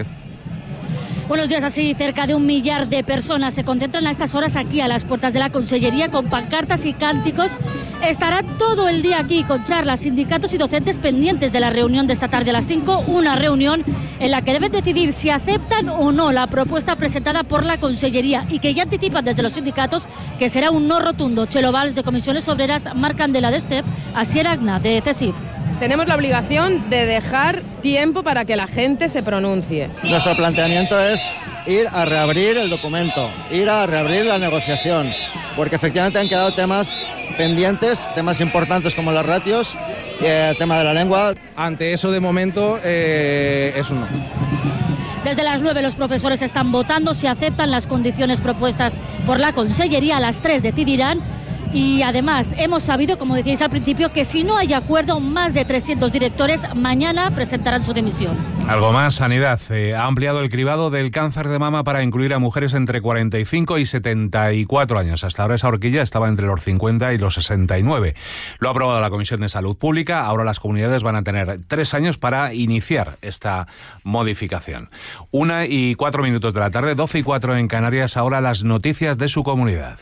Buenos días. Así, cerca de 1 millar de personas se concentran a estas horas aquí a las puertas de la Consellería con pancartas y cánticos. Estarán todo el día aquí con charlas, sindicatos y docentes pendientes de la reunión de esta tarde a las 5, una reunión en la que deben decidir si aceptan o no la propuesta presentada por la Consellería y que ya anticipan desde los sindicatos que será un no rotundo. Chelo Valls, de Comisiones Obreras, Marc Candela, de STEP, Asier Agna, de CESIF. Tenemos la obligación de dejar tiempo para que la gente se pronuncie. Nuestro planteamiento es ir a reabrir el documento, ir a reabrir la negociación, porque efectivamente han quedado temas pendientes, temas importantes como las ratios, el tema de la lengua. Ante eso, de momento, es un no. Desde las 9 los profesores están votando si aceptan las condiciones propuestas por la Consellería. A las 3 decidirán. Y además hemos sabido, como decíais al principio, que si no hay acuerdo, más de 300 directores mañana presentarán su dimisión. Algo más, Sanidad ha ampliado el cribado del cáncer de mama para incluir a mujeres entre 45 y 74 años. Hasta ahora esa horquilla estaba entre los 50 y los 69. Lo ha aprobado la Comisión de Salud Pública. Ahora las comunidades van a tener 3 años para iniciar esta modificación. 1:04 de la tarde, 12:04 en Canarias. Ahora las noticias de su comunidad.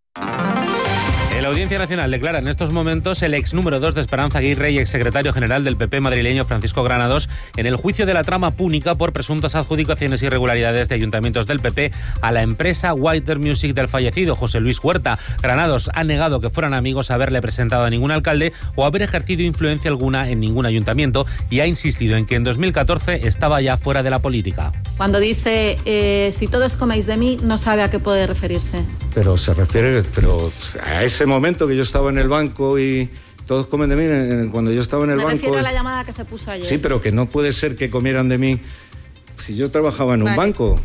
En la Audiencia Nacional declara en estos momentos el ex número 2 de Esperanza Aguirre y exsecretario general del PP madrileño Francisco Granados en el juicio de la trama púnica por presuntas adjudicaciones y irregularidades de ayuntamientos del PP a la empresa Whiter Music del fallecido José Luis Huerta. Granados ha negado que fueran amigos haberle presentado a ningún alcalde o haber ejercido influencia alguna en ningún ayuntamiento y ha insistido en que en 2014 estaba ya fuera de la política. Cuando dice si todos coméis de mí, no sabe a qué puede referirse. Pero se refiere a ese momento que yo estaba en el banco y todos comen de mí, cuando yo estaba en el banco... Me refiero a la llamada que se puso ayer. Sí, pero que no puede ser que comieran de mí si yo trabajaba en un banco.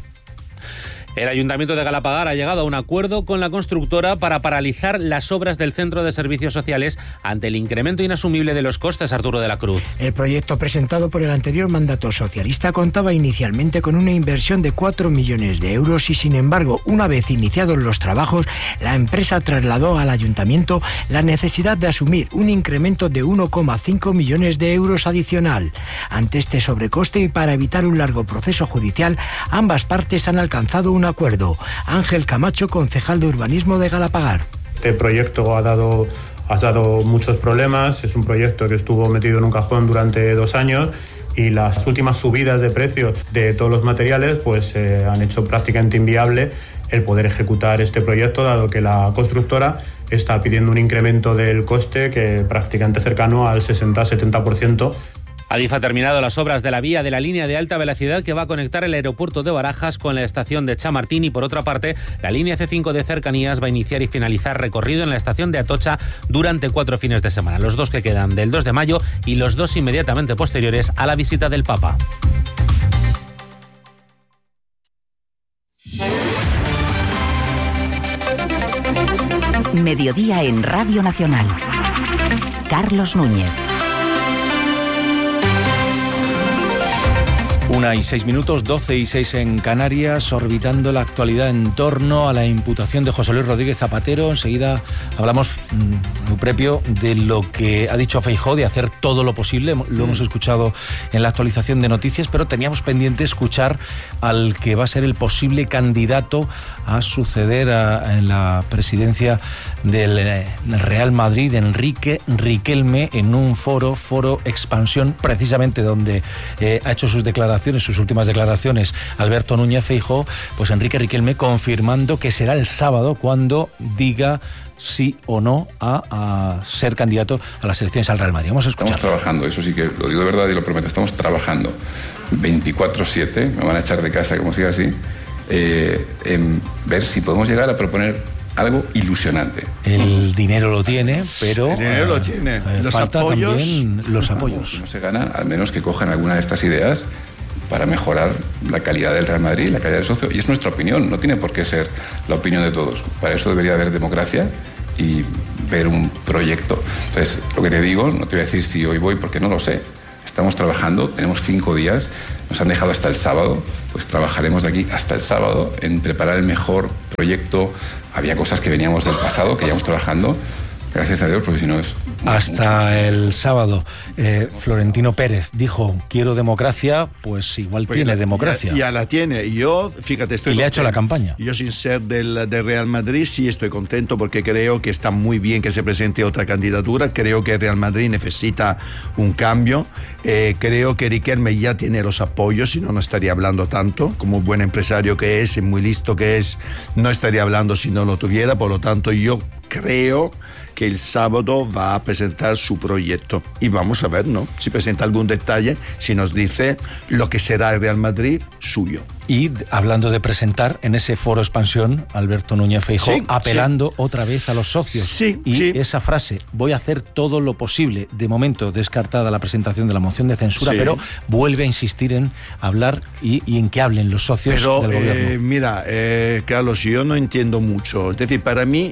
El Ayuntamiento de Galapagar ha llegado a un acuerdo con la constructora para paralizar las obras del Centro de Servicios Sociales ante el incremento inasumible de los costes. Arturo de la Cruz. El proyecto presentado por el anterior mandato socialista contaba inicialmente con una inversión de 4 millones de euros y, sin embargo, una vez iniciados los trabajos, la empresa trasladó al Ayuntamiento la necesidad de asumir un incremento de 1,5 millones de euros adicional. Ante este sobrecoste y para evitar un largo proceso judicial, ambas partes han alcanzado un acuerdo. Ángel Camacho, concejal de urbanismo de Galapagar. Este proyecto ha dado muchos problemas. Es un proyecto que estuvo metido en un cajón durante 2 años y las últimas subidas de precios de todos los materiales pues han hecho prácticamente inviable el poder ejecutar este proyecto, dado que la constructora está pidiendo un incremento del coste que prácticamente cercano al 60-70%. Adif ha terminado las obras de la vía de la línea de alta velocidad que va a conectar el aeropuerto de Barajas con la estación de Chamartín y, por otra parte, la línea C5 de cercanías va a iniciar y finalizar recorrido en la estación de Atocha durante 4 fines de semana, los 2 que quedan del 2 de mayo y los 2 inmediatamente posteriores a la visita del Papa. Mediodía en Radio Nacional. Carlos Núñez. 1:06, 12:06 en Canarias, orbitando la actualidad en torno a la imputación de José Luis Rodríguez Zapatero. Enseguida hablamos, Eupropio, de lo que ha dicho Feijóo, de hacer todo lo posible. Lo hemos escuchado en la actualización de noticias, pero teníamos pendiente escuchar al que va a ser el posible candidato a suceder en la presidencia del Real Madrid, Enrique Riquelme, en un foro Expansión, precisamente donde ha hecho sus últimas declaraciones Alberto Núñez Feijóo. Pues Enrique Riquelme confirmando que será el sábado cuando diga sí o no a ser candidato a las elecciones al Real Madrid. Vamos a escuchar. Estamos trabajando, eso sí que lo digo de verdad y lo prometo, estamos trabajando 24/7, me van a echar de casa como siga así, en ver si podemos llegar a proponer algo ilusionante. El dinero lo tiene, pero el dinero lo tiene. Los falta apoyos, también los apoyos. No se gana, al menos que cojan alguna de estas ideas para mejorar la calidad del Real Madrid, la calidad del socio, y es nuestra opinión, no tiene por qué ser la opinión de todos. Para eso debería haber democracia y ver un proyecto. Entonces, lo que te digo, no te voy a decir si hoy voy porque no lo sé. Estamos trabajando, tenemos 5 días, nos han dejado hasta el sábado, pues trabajaremos de aquí hasta el sábado en preparar el mejor proyecto. Había cosas que veníamos del pasado, que íbamos trabajando, gracias a Dios, porque si no es... Hasta el sábado, Florentino Pérez dijo, quiero democracia, pues igual pues tiene democracia. Ya la tiene. Yo, fíjate, estoy y contento. Le ha hecho la campaña. Yo, sin ser del Real Madrid, sí estoy contento porque creo que está muy bien que se presente otra candidatura. Creo que el Real Madrid necesita un cambio. Creo que Riquelme ya tiene los apoyos, si no, no estaría hablando tanto. Como buen empresario que es y muy listo que es, no estaría hablando si no lo tuviera. Por lo tanto, yo creo que el sábado va a presentar su proyecto y vamos a ver, ¿no? Si presenta algún detalle, si nos dice lo que será el Real Madrid suyo. Y hablando de presentar, en ese foro Expansión, Alberto Núñez Feijóo apelando otra vez a los socios. Esa frase, voy a hacer todo lo posible, de momento descartada la presentación de la moción de censura, pero vuelve a insistir en hablar y en que hablen los socios del gobierno. Mira, Carlos, yo no entiendo mucho. Es decir, para mí,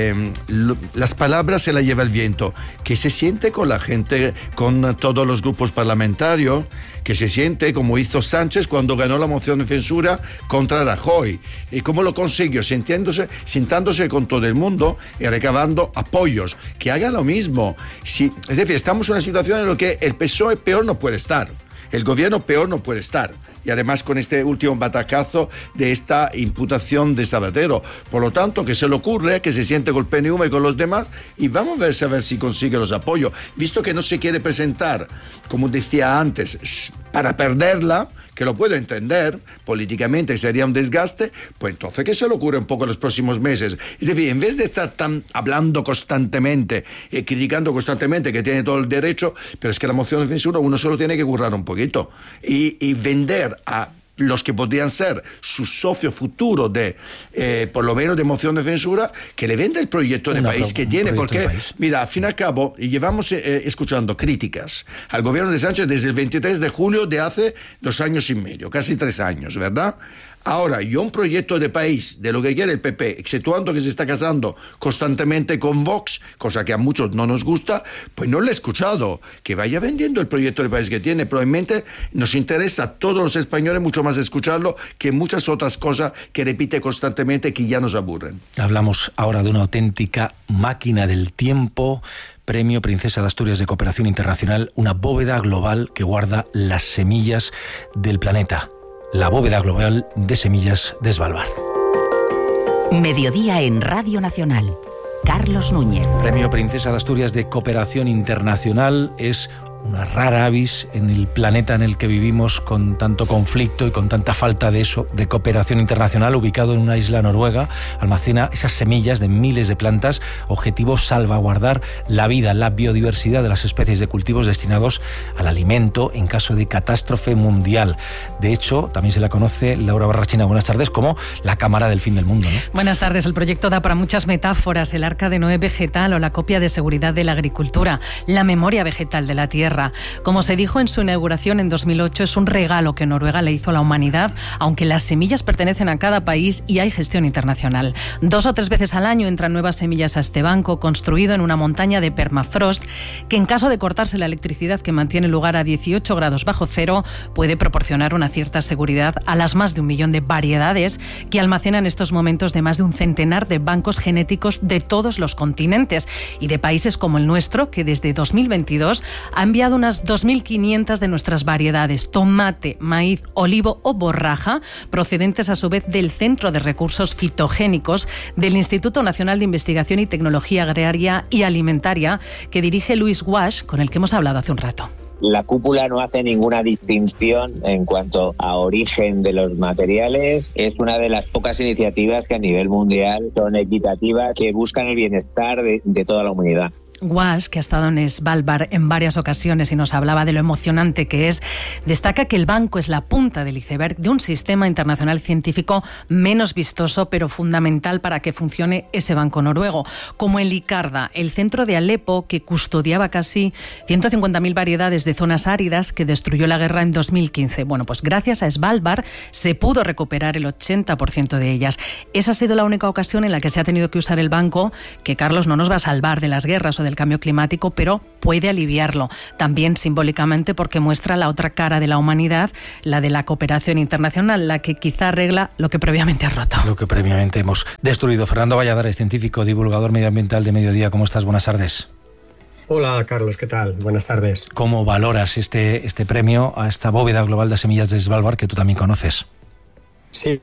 las palabras se las lleva el viento. Que se siente con la gente, con todos los grupos parlamentarios, que se siente como hizo Sánchez cuando ganó la moción de censura contra Rajoy. ¿Y cómo lo consiguió? Sentándose con todo el mundo y recabando apoyos. Que haga lo mismo. Es decir, estamos en una situación en la que el PSOE peor no puede estar. El gobierno peor no puede estar. Y además con este último batacazo de esta imputación de Zapatero. Por lo tanto, que se le ocurre, que se siente con el PNV y con los demás, y vamos a ver si consigue los apoyos. Visto que no se quiere presentar, como decía antes, para perderla, que lo puedo entender, políticamente sería un desgaste, pues entonces que se le ocurre un poco en los próximos meses. Es decir, en vez de estar hablando constantemente, criticando constantemente, que tiene todo el derecho, pero es que la moción de censura uno solo tiene que currar un poquito y vender a los que podrían ser su socio futuro de, por lo menos de moción de censura, que le venda el proyecto de país que tiene, porque, mira, al fin y al cabo, y llevamos escuchando críticas al gobierno de Sánchez desde el 23 de julio de hace 2 años y medio, casi 3 años, ¿verdad? Ahora, yo un proyecto de país, de lo que quiere el PP, exceptuando que se está casando constantemente con Vox, cosa que a muchos no nos gusta, pues no lo he escuchado. Que vaya vendiendo el proyecto de país que tiene. Probablemente nos interesa a todos los españoles mucho más escucharlo que muchas otras cosas que repite constantemente que ya nos aburren. Hablamos ahora de una auténtica máquina del tiempo. Premio Princesa de Asturias de Cooperación Internacional, una bóveda global que guarda las semillas del planeta. La bóveda global de semillas de Svalbard. Mediodía en Radio Nacional. Carlos Núñez. Premio Princesa de Asturias de Cooperación Internacional es una rara avis en el planeta en el que vivimos con tanto conflicto y con tanta falta de eso, de cooperación internacional. Ubicado en una isla noruega, almacena esas semillas de miles de plantas, objetivo salvaguardar la vida, la biodiversidad de las especies de cultivos destinados al alimento en caso de catástrofe mundial. De hecho, también se la conoce, Laura Barrachina, buenas tardes, como la cámara del fin del mundo, ¿no? Buenas tardes. El proyecto da para muchas metáforas: el arca de Noé vegetal o la copia de seguridad de la agricultura, la memoria vegetal de la tierra. tierra. Como se dijo en su inauguración en 2008, es un regalo que Noruega le hizo a la humanidad, aunque las semillas pertenecen a cada país y hay gestión internacional. 2 o 3 veces al año entran nuevas semillas a este banco, construido en una montaña de permafrost, que en caso de cortarse la electricidad, que mantiene lugar a 18 grados bajo cero, puede proporcionar una cierta seguridad a las más de 1 millón de variedades que almacenan en estos momentos de más de un centenar de bancos genéticos de todos los continentes y de países como el nuestro, que desde 2022 ha enviado unas 2.500 de nuestras variedades: tomate, maíz, olivo o borraja, procedentes a su vez del Centro de Recursos Fitogénicos del Instituto Nacional de Investigación y Tecnología Agraria y Alimentaria, que dirige Luis Guasch, con el que hemos hablado hace un rato. La cúpula no hace ninguna distinción en cuanto a origen de los materiales. Es una de las pocas iniciativas que a nivel mundial son equitativas, que buscan el bienestar de toda la humanidad. Guasch, que ha estado en Svalbard en varias ocasiones y nos hablaba de lo emocionante que es, destaca que el banco es la punta del iceberg de un sistema internacional científico menos vistoso, pero fundamental para que funcione ese banco noruego, como el ICARDA, el centro de Alepo, que custodiaba casi 150.000 variedades de zonas áridas que destruyó la guerra en 2015. Bueno, pues gracias a Svalbard se pudo recuperar el 80% de ellas. Esa ha sido la única ocasión en la que se ha tenido que usar el banco, que Carlos no nos va a salvar de las guerras o del cambio climático, pero puede aliviarlo. También simbólicamente porque muestra la otra cara de la humanidad, la de la cooperación internacional, la que quizá arregla lo que previamente ha roto. Lo que previamente hemos destruido. Fernando Valladares, científico, divulgador medioambiental de Mediodía. ¿Cómo estás? Buenas tardes. Hola, Carlos, ¿qué tal? Buenas tardes. ¿Cómo valoras este premio a esta bóveda global de semillas de Svalbard que tú también conoces? Sí,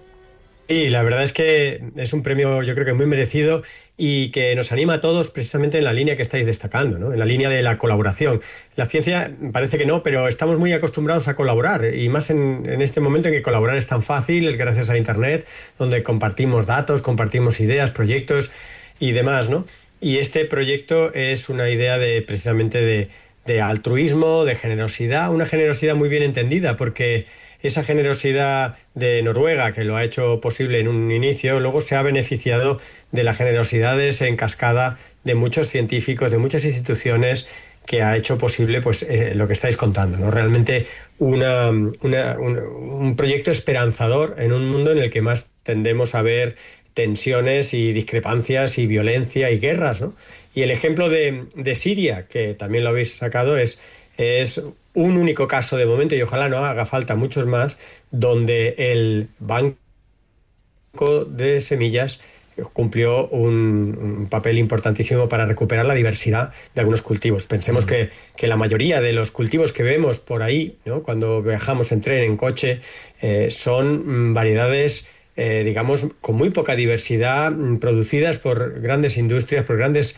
la verdad es que es un premio, yo creo que muy merecido, y que nos anima a todos precisamente en la línea que estáis destacando, ¿no? En la línea de la colaboración. La ciencia parece que no, pero estamos muy acostumbrados a colaborar, y más en este momento en que colaborar es tan fácil, gracias a Internet, donde compartimos datos, compartimos ideas, proyectos y demás, ¿no? Y este proyecto es una idea precisamente de altruismo, de generosidad, una generosidad muy bien entendida, porque esa generosidad de Noruega, que lo ha hecho posible en un inicio, luego se ha beneficiado de las generosidades en cascada de muchos científicos, de muchas instituciones, que ha hecho posible pues lo que estáis contando, ¿no? Realmente un proyecto esperanzador en un mundo en el que más tendemos a ver tensiones y discrepancias y violencia y guerras, ¿no? Y el ejemplo de Siria, que también lo habéis sacado, es un único caso de momento, y ojalá no haga falta muchos más, donde el banco de semillas cumplió un papel importantísimo para recuperar la diversidad de algunos cultivos. Pensemos que la mayoría de los cultivos que vemos por ahí, ¿no?, cuando viajamos en tren, en coche, son variedades digamos, con muy poca diversidad, producidas por grandes industrias, por grandes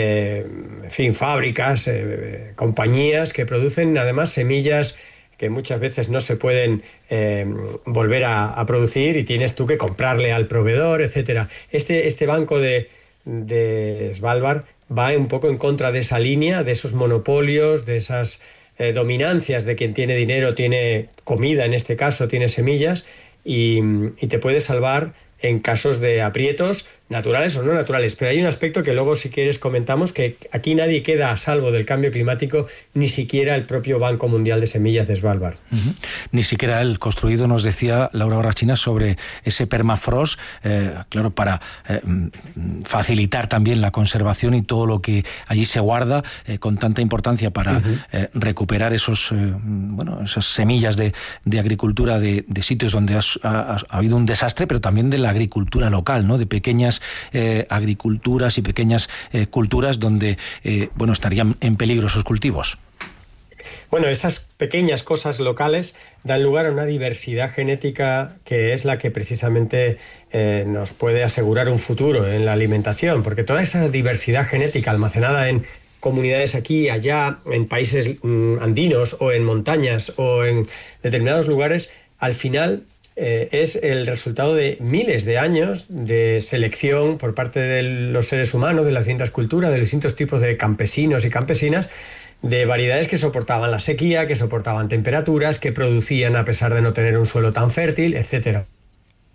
fábricas, compañías que producen además semillas que muchas veces no se pueden volver a producir, y tienes tú que comprarle al proveedor, etcétera. Este banco de Svalbard va un poco en contra de esa línea, de esos monopolios, de esas dominancias de quien tiene dinero, tiene comida, en este caso tiene semillas, y te puede salvar en casos de aprietos, naturales o no naturales. Pero hay un aspecto que luego, si quieres, comentamos, que aquí nadie queda a salvo del cambio climático, ni siquiera el propio Banco Mundial de Semillas de Svalbard. Ni siquiera él, construido, nos decía Laura Barrachina, sobre ese permafrost, claro, para facilitar también la conservación y todo lo que allí se guarda, con tanta importancia para recuperar esas semillas de agricultura de sitios donde ha habido un desastre, pero también de la agricultura local, ¿no?, de pequeñas agriculturas y pequeñas culturas donde estarían en peligro esos cultivos. Bueno, esas pequeñas cosas locales dan lugar a una diversidad genética que es la que precisamente nos puede asegurar un futuro en la alimentación, porque toda esa diversidad genética almacenada en comunidades aquí y allá, en países andinos o en montañas o en determinados lugares, al final es el resultado de miles de años de selección por parte de los seres humanos, de las distintas culturas, de los distintos tipos de campesinos y campesinas, de variedades que soportaban la sequía, que soportaban temperaturas, que producían a pesar de no tener un suelo tan fértil, etcétera.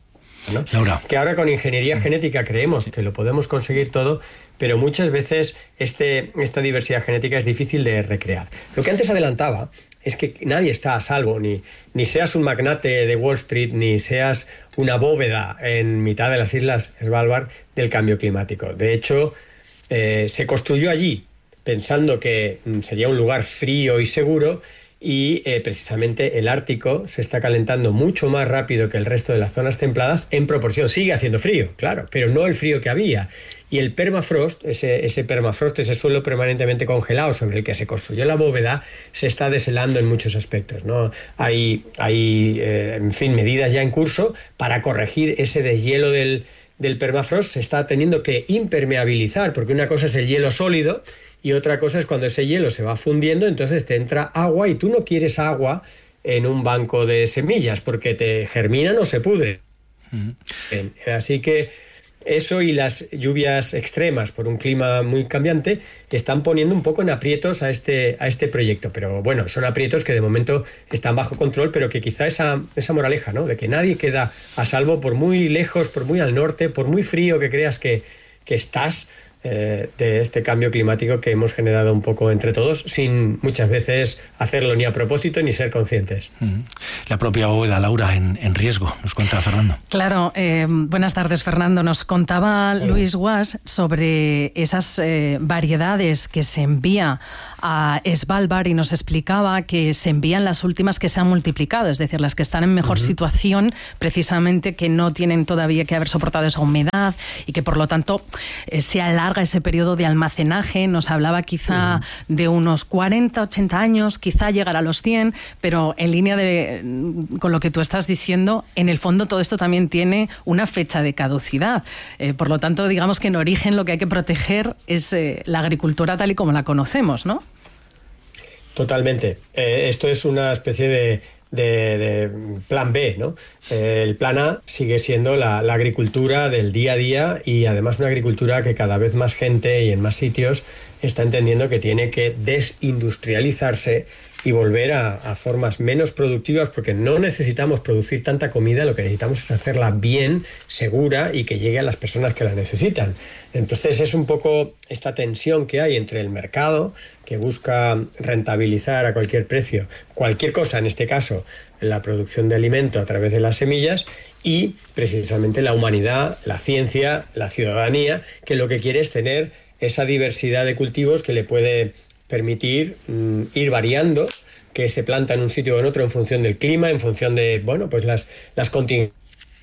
¿no? Laura. Que ahora con ingeniería genética creemos que lo podemos conseguir todo, pero muchas veces esta diversidad genética es difícil de recrear. Lo que antes adelantaba es que nadie está a salvo, ni seas un magnate de Wall Street, ni seas una bóveda en mitad de las islas Svalbard del cambio climático. De hecho, se construyó allí pensando que sería un lugar frío y seguro, y precisamente el Ártico se está calentando mucho más rápido que el resto de las zonas templadas en proporción. Sigue haciendo frío, claro, pero no el frío que había. Y el permafrost, ese permafrost, ese suelo permanentemente congelado sobre el que se construyó la bóveda, se está deshelando en muchos aspectos, ¿no? Hay en fin, medidas ya en curso para corregir ese deshielo del permafrost. Se está teniendo que impermeabilizar, porque una cosa es el hielo sólido y otra cosa es cuando ese hielo se va fundiendo, entonces te entra agua y tú no quieres agua en un banco de semillas porque te germinan o se pudre. Así que eso y las lluvias extremas por un clima muy cambiante están poniendo un poco en aprietos a este proyecto. Pero bueno, son aprietos que de momento están bajo control, pero que quizá esa moraleja, ¿no?, de que nadie queda a salvo, por muy lejos, por muy al norte, por muy frío que creas que estás, de este cambio climático que hemos generado un poco entre todos, sin muchas veces hacerlo ni a propósito ni ser conscientes. La propia bóveda, Laura, en riesgo, nos cuenta Fernando. Claro, buenas tardes, Fernando. Nos contaba Luis Guas sobre esas variedades que se envía a Svalbard y nos explicaba que se envían las últimas que se han multiplicado, es decir, las que están en mejor situación, precisamente que no tienen todavía que haber soportado esa humedad y que por lo tanto se alarga ese periodo de almacenaje. Nos hablaba quizá de unos 40, 80 años, quizá llegar a los 100, pero en línea con lo que tú estás diciendo, en el fondo todo esto también tiene una fecha de caducidad. Por lo tanto, digamos que en origen lo que hay que proteger es la agricultura tal y como la conocemos, ¿no? Totalmente. Esto es una especie de plan B, ¿no? El plan A sigue siendo la agricultura del día a día, y además una agricultura que cada vez más gente y en más sitios está entendiendo que tiene que desindustrializarse y volver a formas menos productivas, porque no necesitamos producir tanta comida, lo que necesitamos es hacerla bien, segura y que llegue a las personas que la necesitan. Entonces es un poco esta tensión que hay entre el mercado, que busca rentabilizar a cualquier precio cualquier cosa, en este caso la producción de alimento a través de las semillas, y precisamente la humanidad, la ciencia, la ciudadanía, que lo que quiere es tener esa diversidad de cultivos que le puede permitir ir variando, que se planta en un sitio o en otro en función del clima, en función de, bueno, pues las contingencias,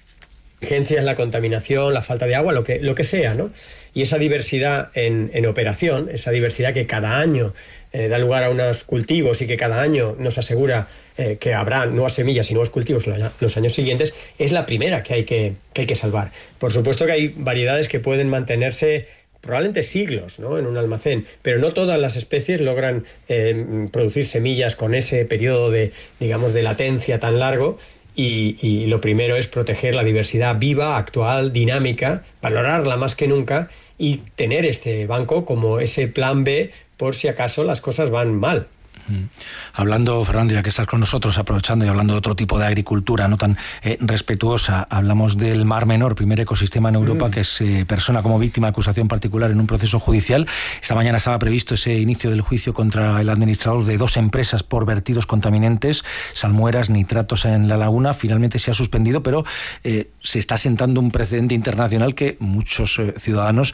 la contaminación, la falta de agua, lo que sea, ¿no? Y esa diversidad en operación, esa diversidad que cada año da lugar a unos cultivos y que cada año nos asegura que habrá nuevas semillas y nuevos cultivos los años siguientes, es la primera que hay que salvar. Por supuesto que hay variedades que pueden mantenerse probablemente siglos, ¿no?, en un almacén, pero no todas las especies logran producir semillas con ese periodo de latencia tan largo, y lo primero es proteger la diversidad viva, actual, dinámica, valorarla más que nunca y tener este banco como ese plan B por si acaso las cosas van mal. Hablando, Fernando, ya que estás con nosotros, aprovechando y hablando de otro tipo de agricultura no tan respetuosa, hablamos del Mar Menor, primer ecosistema en Europa que se persona como víctima de acusación particular en un proceso judicial. Esta mañana estaba previsto ese inicio del juicio contra el administrador de 2 empresas por vertidos contaminantes, salmueras, nitratos en la laguna. Finalmente se ha suspendido, pero se está sentando un precedente internacional que muchos ciudadanos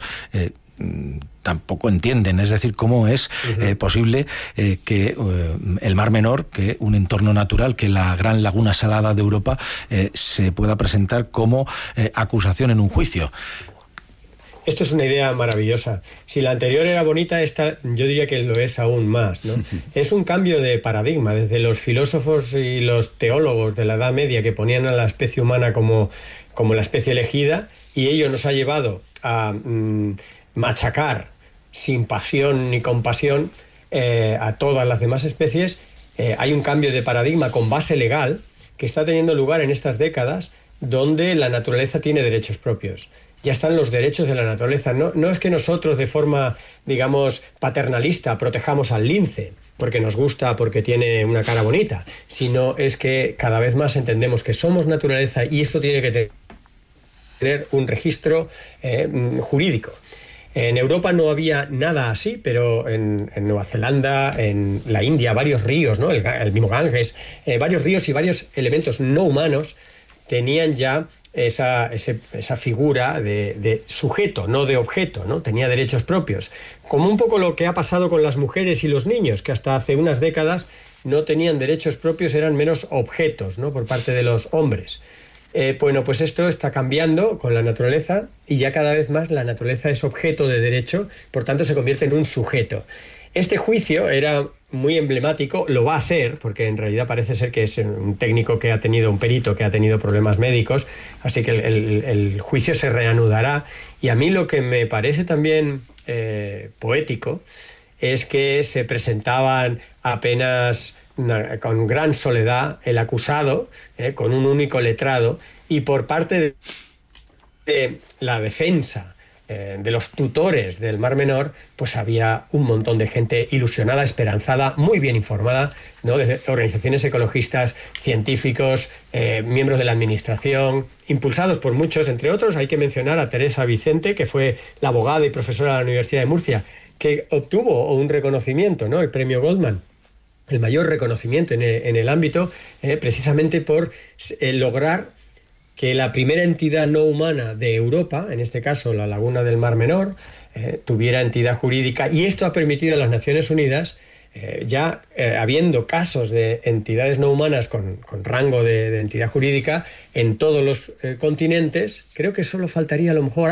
tampoco entienden, es decir, cómo es posible que el Mar Menor, que un entorno natural, que la gran laguna salada de Europa, se pueda presentar como acusación en un juicio. Esto es una idea maravillosa. Si la anterior era bonita, esta yo diría que lo es aún más, ¿no? Es un cambio de paradigma, desde los filósofos y los teólogos de la Edad Media, que ponían a la especie humana como la especie elegida, y ello nos ha llevado a machacar sin pasión ni compasión a todas las demás especies. Hay un cambio de paradigma con base legal que está teniendo lugar en estas décadas, donde la naturaleza tiene derechos propios. Ya están los derechos de la naturaleza. No es que nosotros de forma, digamos, paternalista protejamos al lince porque nos gusta, porque tiene una cara bonita, sino es que cada vez más entendemos que somos naturaleza y esto tiene que tener un registro jurídico. En Europa no había nada así, pero en Nueva Zelanda, en la India, varios ríos, ¿no? el mismo Ganges, varios ríos y varios elementos no humanos tenían ya esa figura de sujeto, no de objeto, ¿no? Tenía derechos propios. Como un poco lo que ha pasado con las mujeres y los niños, que hasta hace unas décadas no tenían derechos propios, eran menos objetos, ¿no? Por parte de los hombres. Bueno, pues esto está cambiando con la naturaleza y ya cada vez más la naturaleza es objeto de derecho, por tanto se convierte en un sujeto. Este juicio era muy emblemático, lo va a ser, porque en realidad parece ser que es un técnico que ha tenido, un perito que ha tenido problemas médicos, así que el juicio se reanudará. Y a mí lo que me parece también poético es que se presentaban apenas con gran soledad el acusado, con un único letrado, y por parte de la defensa, de los tutores del Mar Menor, pues había un montón de gente ilusionada, esperanzada, muy bien informada, ¿no? De organizaciones ecologistas, científicos, miembros de la administración, impulsados por muchos, entre otros hay que mencionar a Teresa Vicente, que fue la abogada y profesora de la Universidad de Murcia, que obtuvo un reconocimiento, ¿no? El premio Goldman, el mayor reconocimiento en el ámbito, precisamente por lograr que la primera entidad no humana de Europa, en este caso la Laguna del Mar Menor, tuviera entidad jurídica, y esto ha permitido a las Naciones Unidas, habiendo casos de entidades no humanas con rango de entidad jurídica en todos los continentes, creo que solo faltaría a lo mejor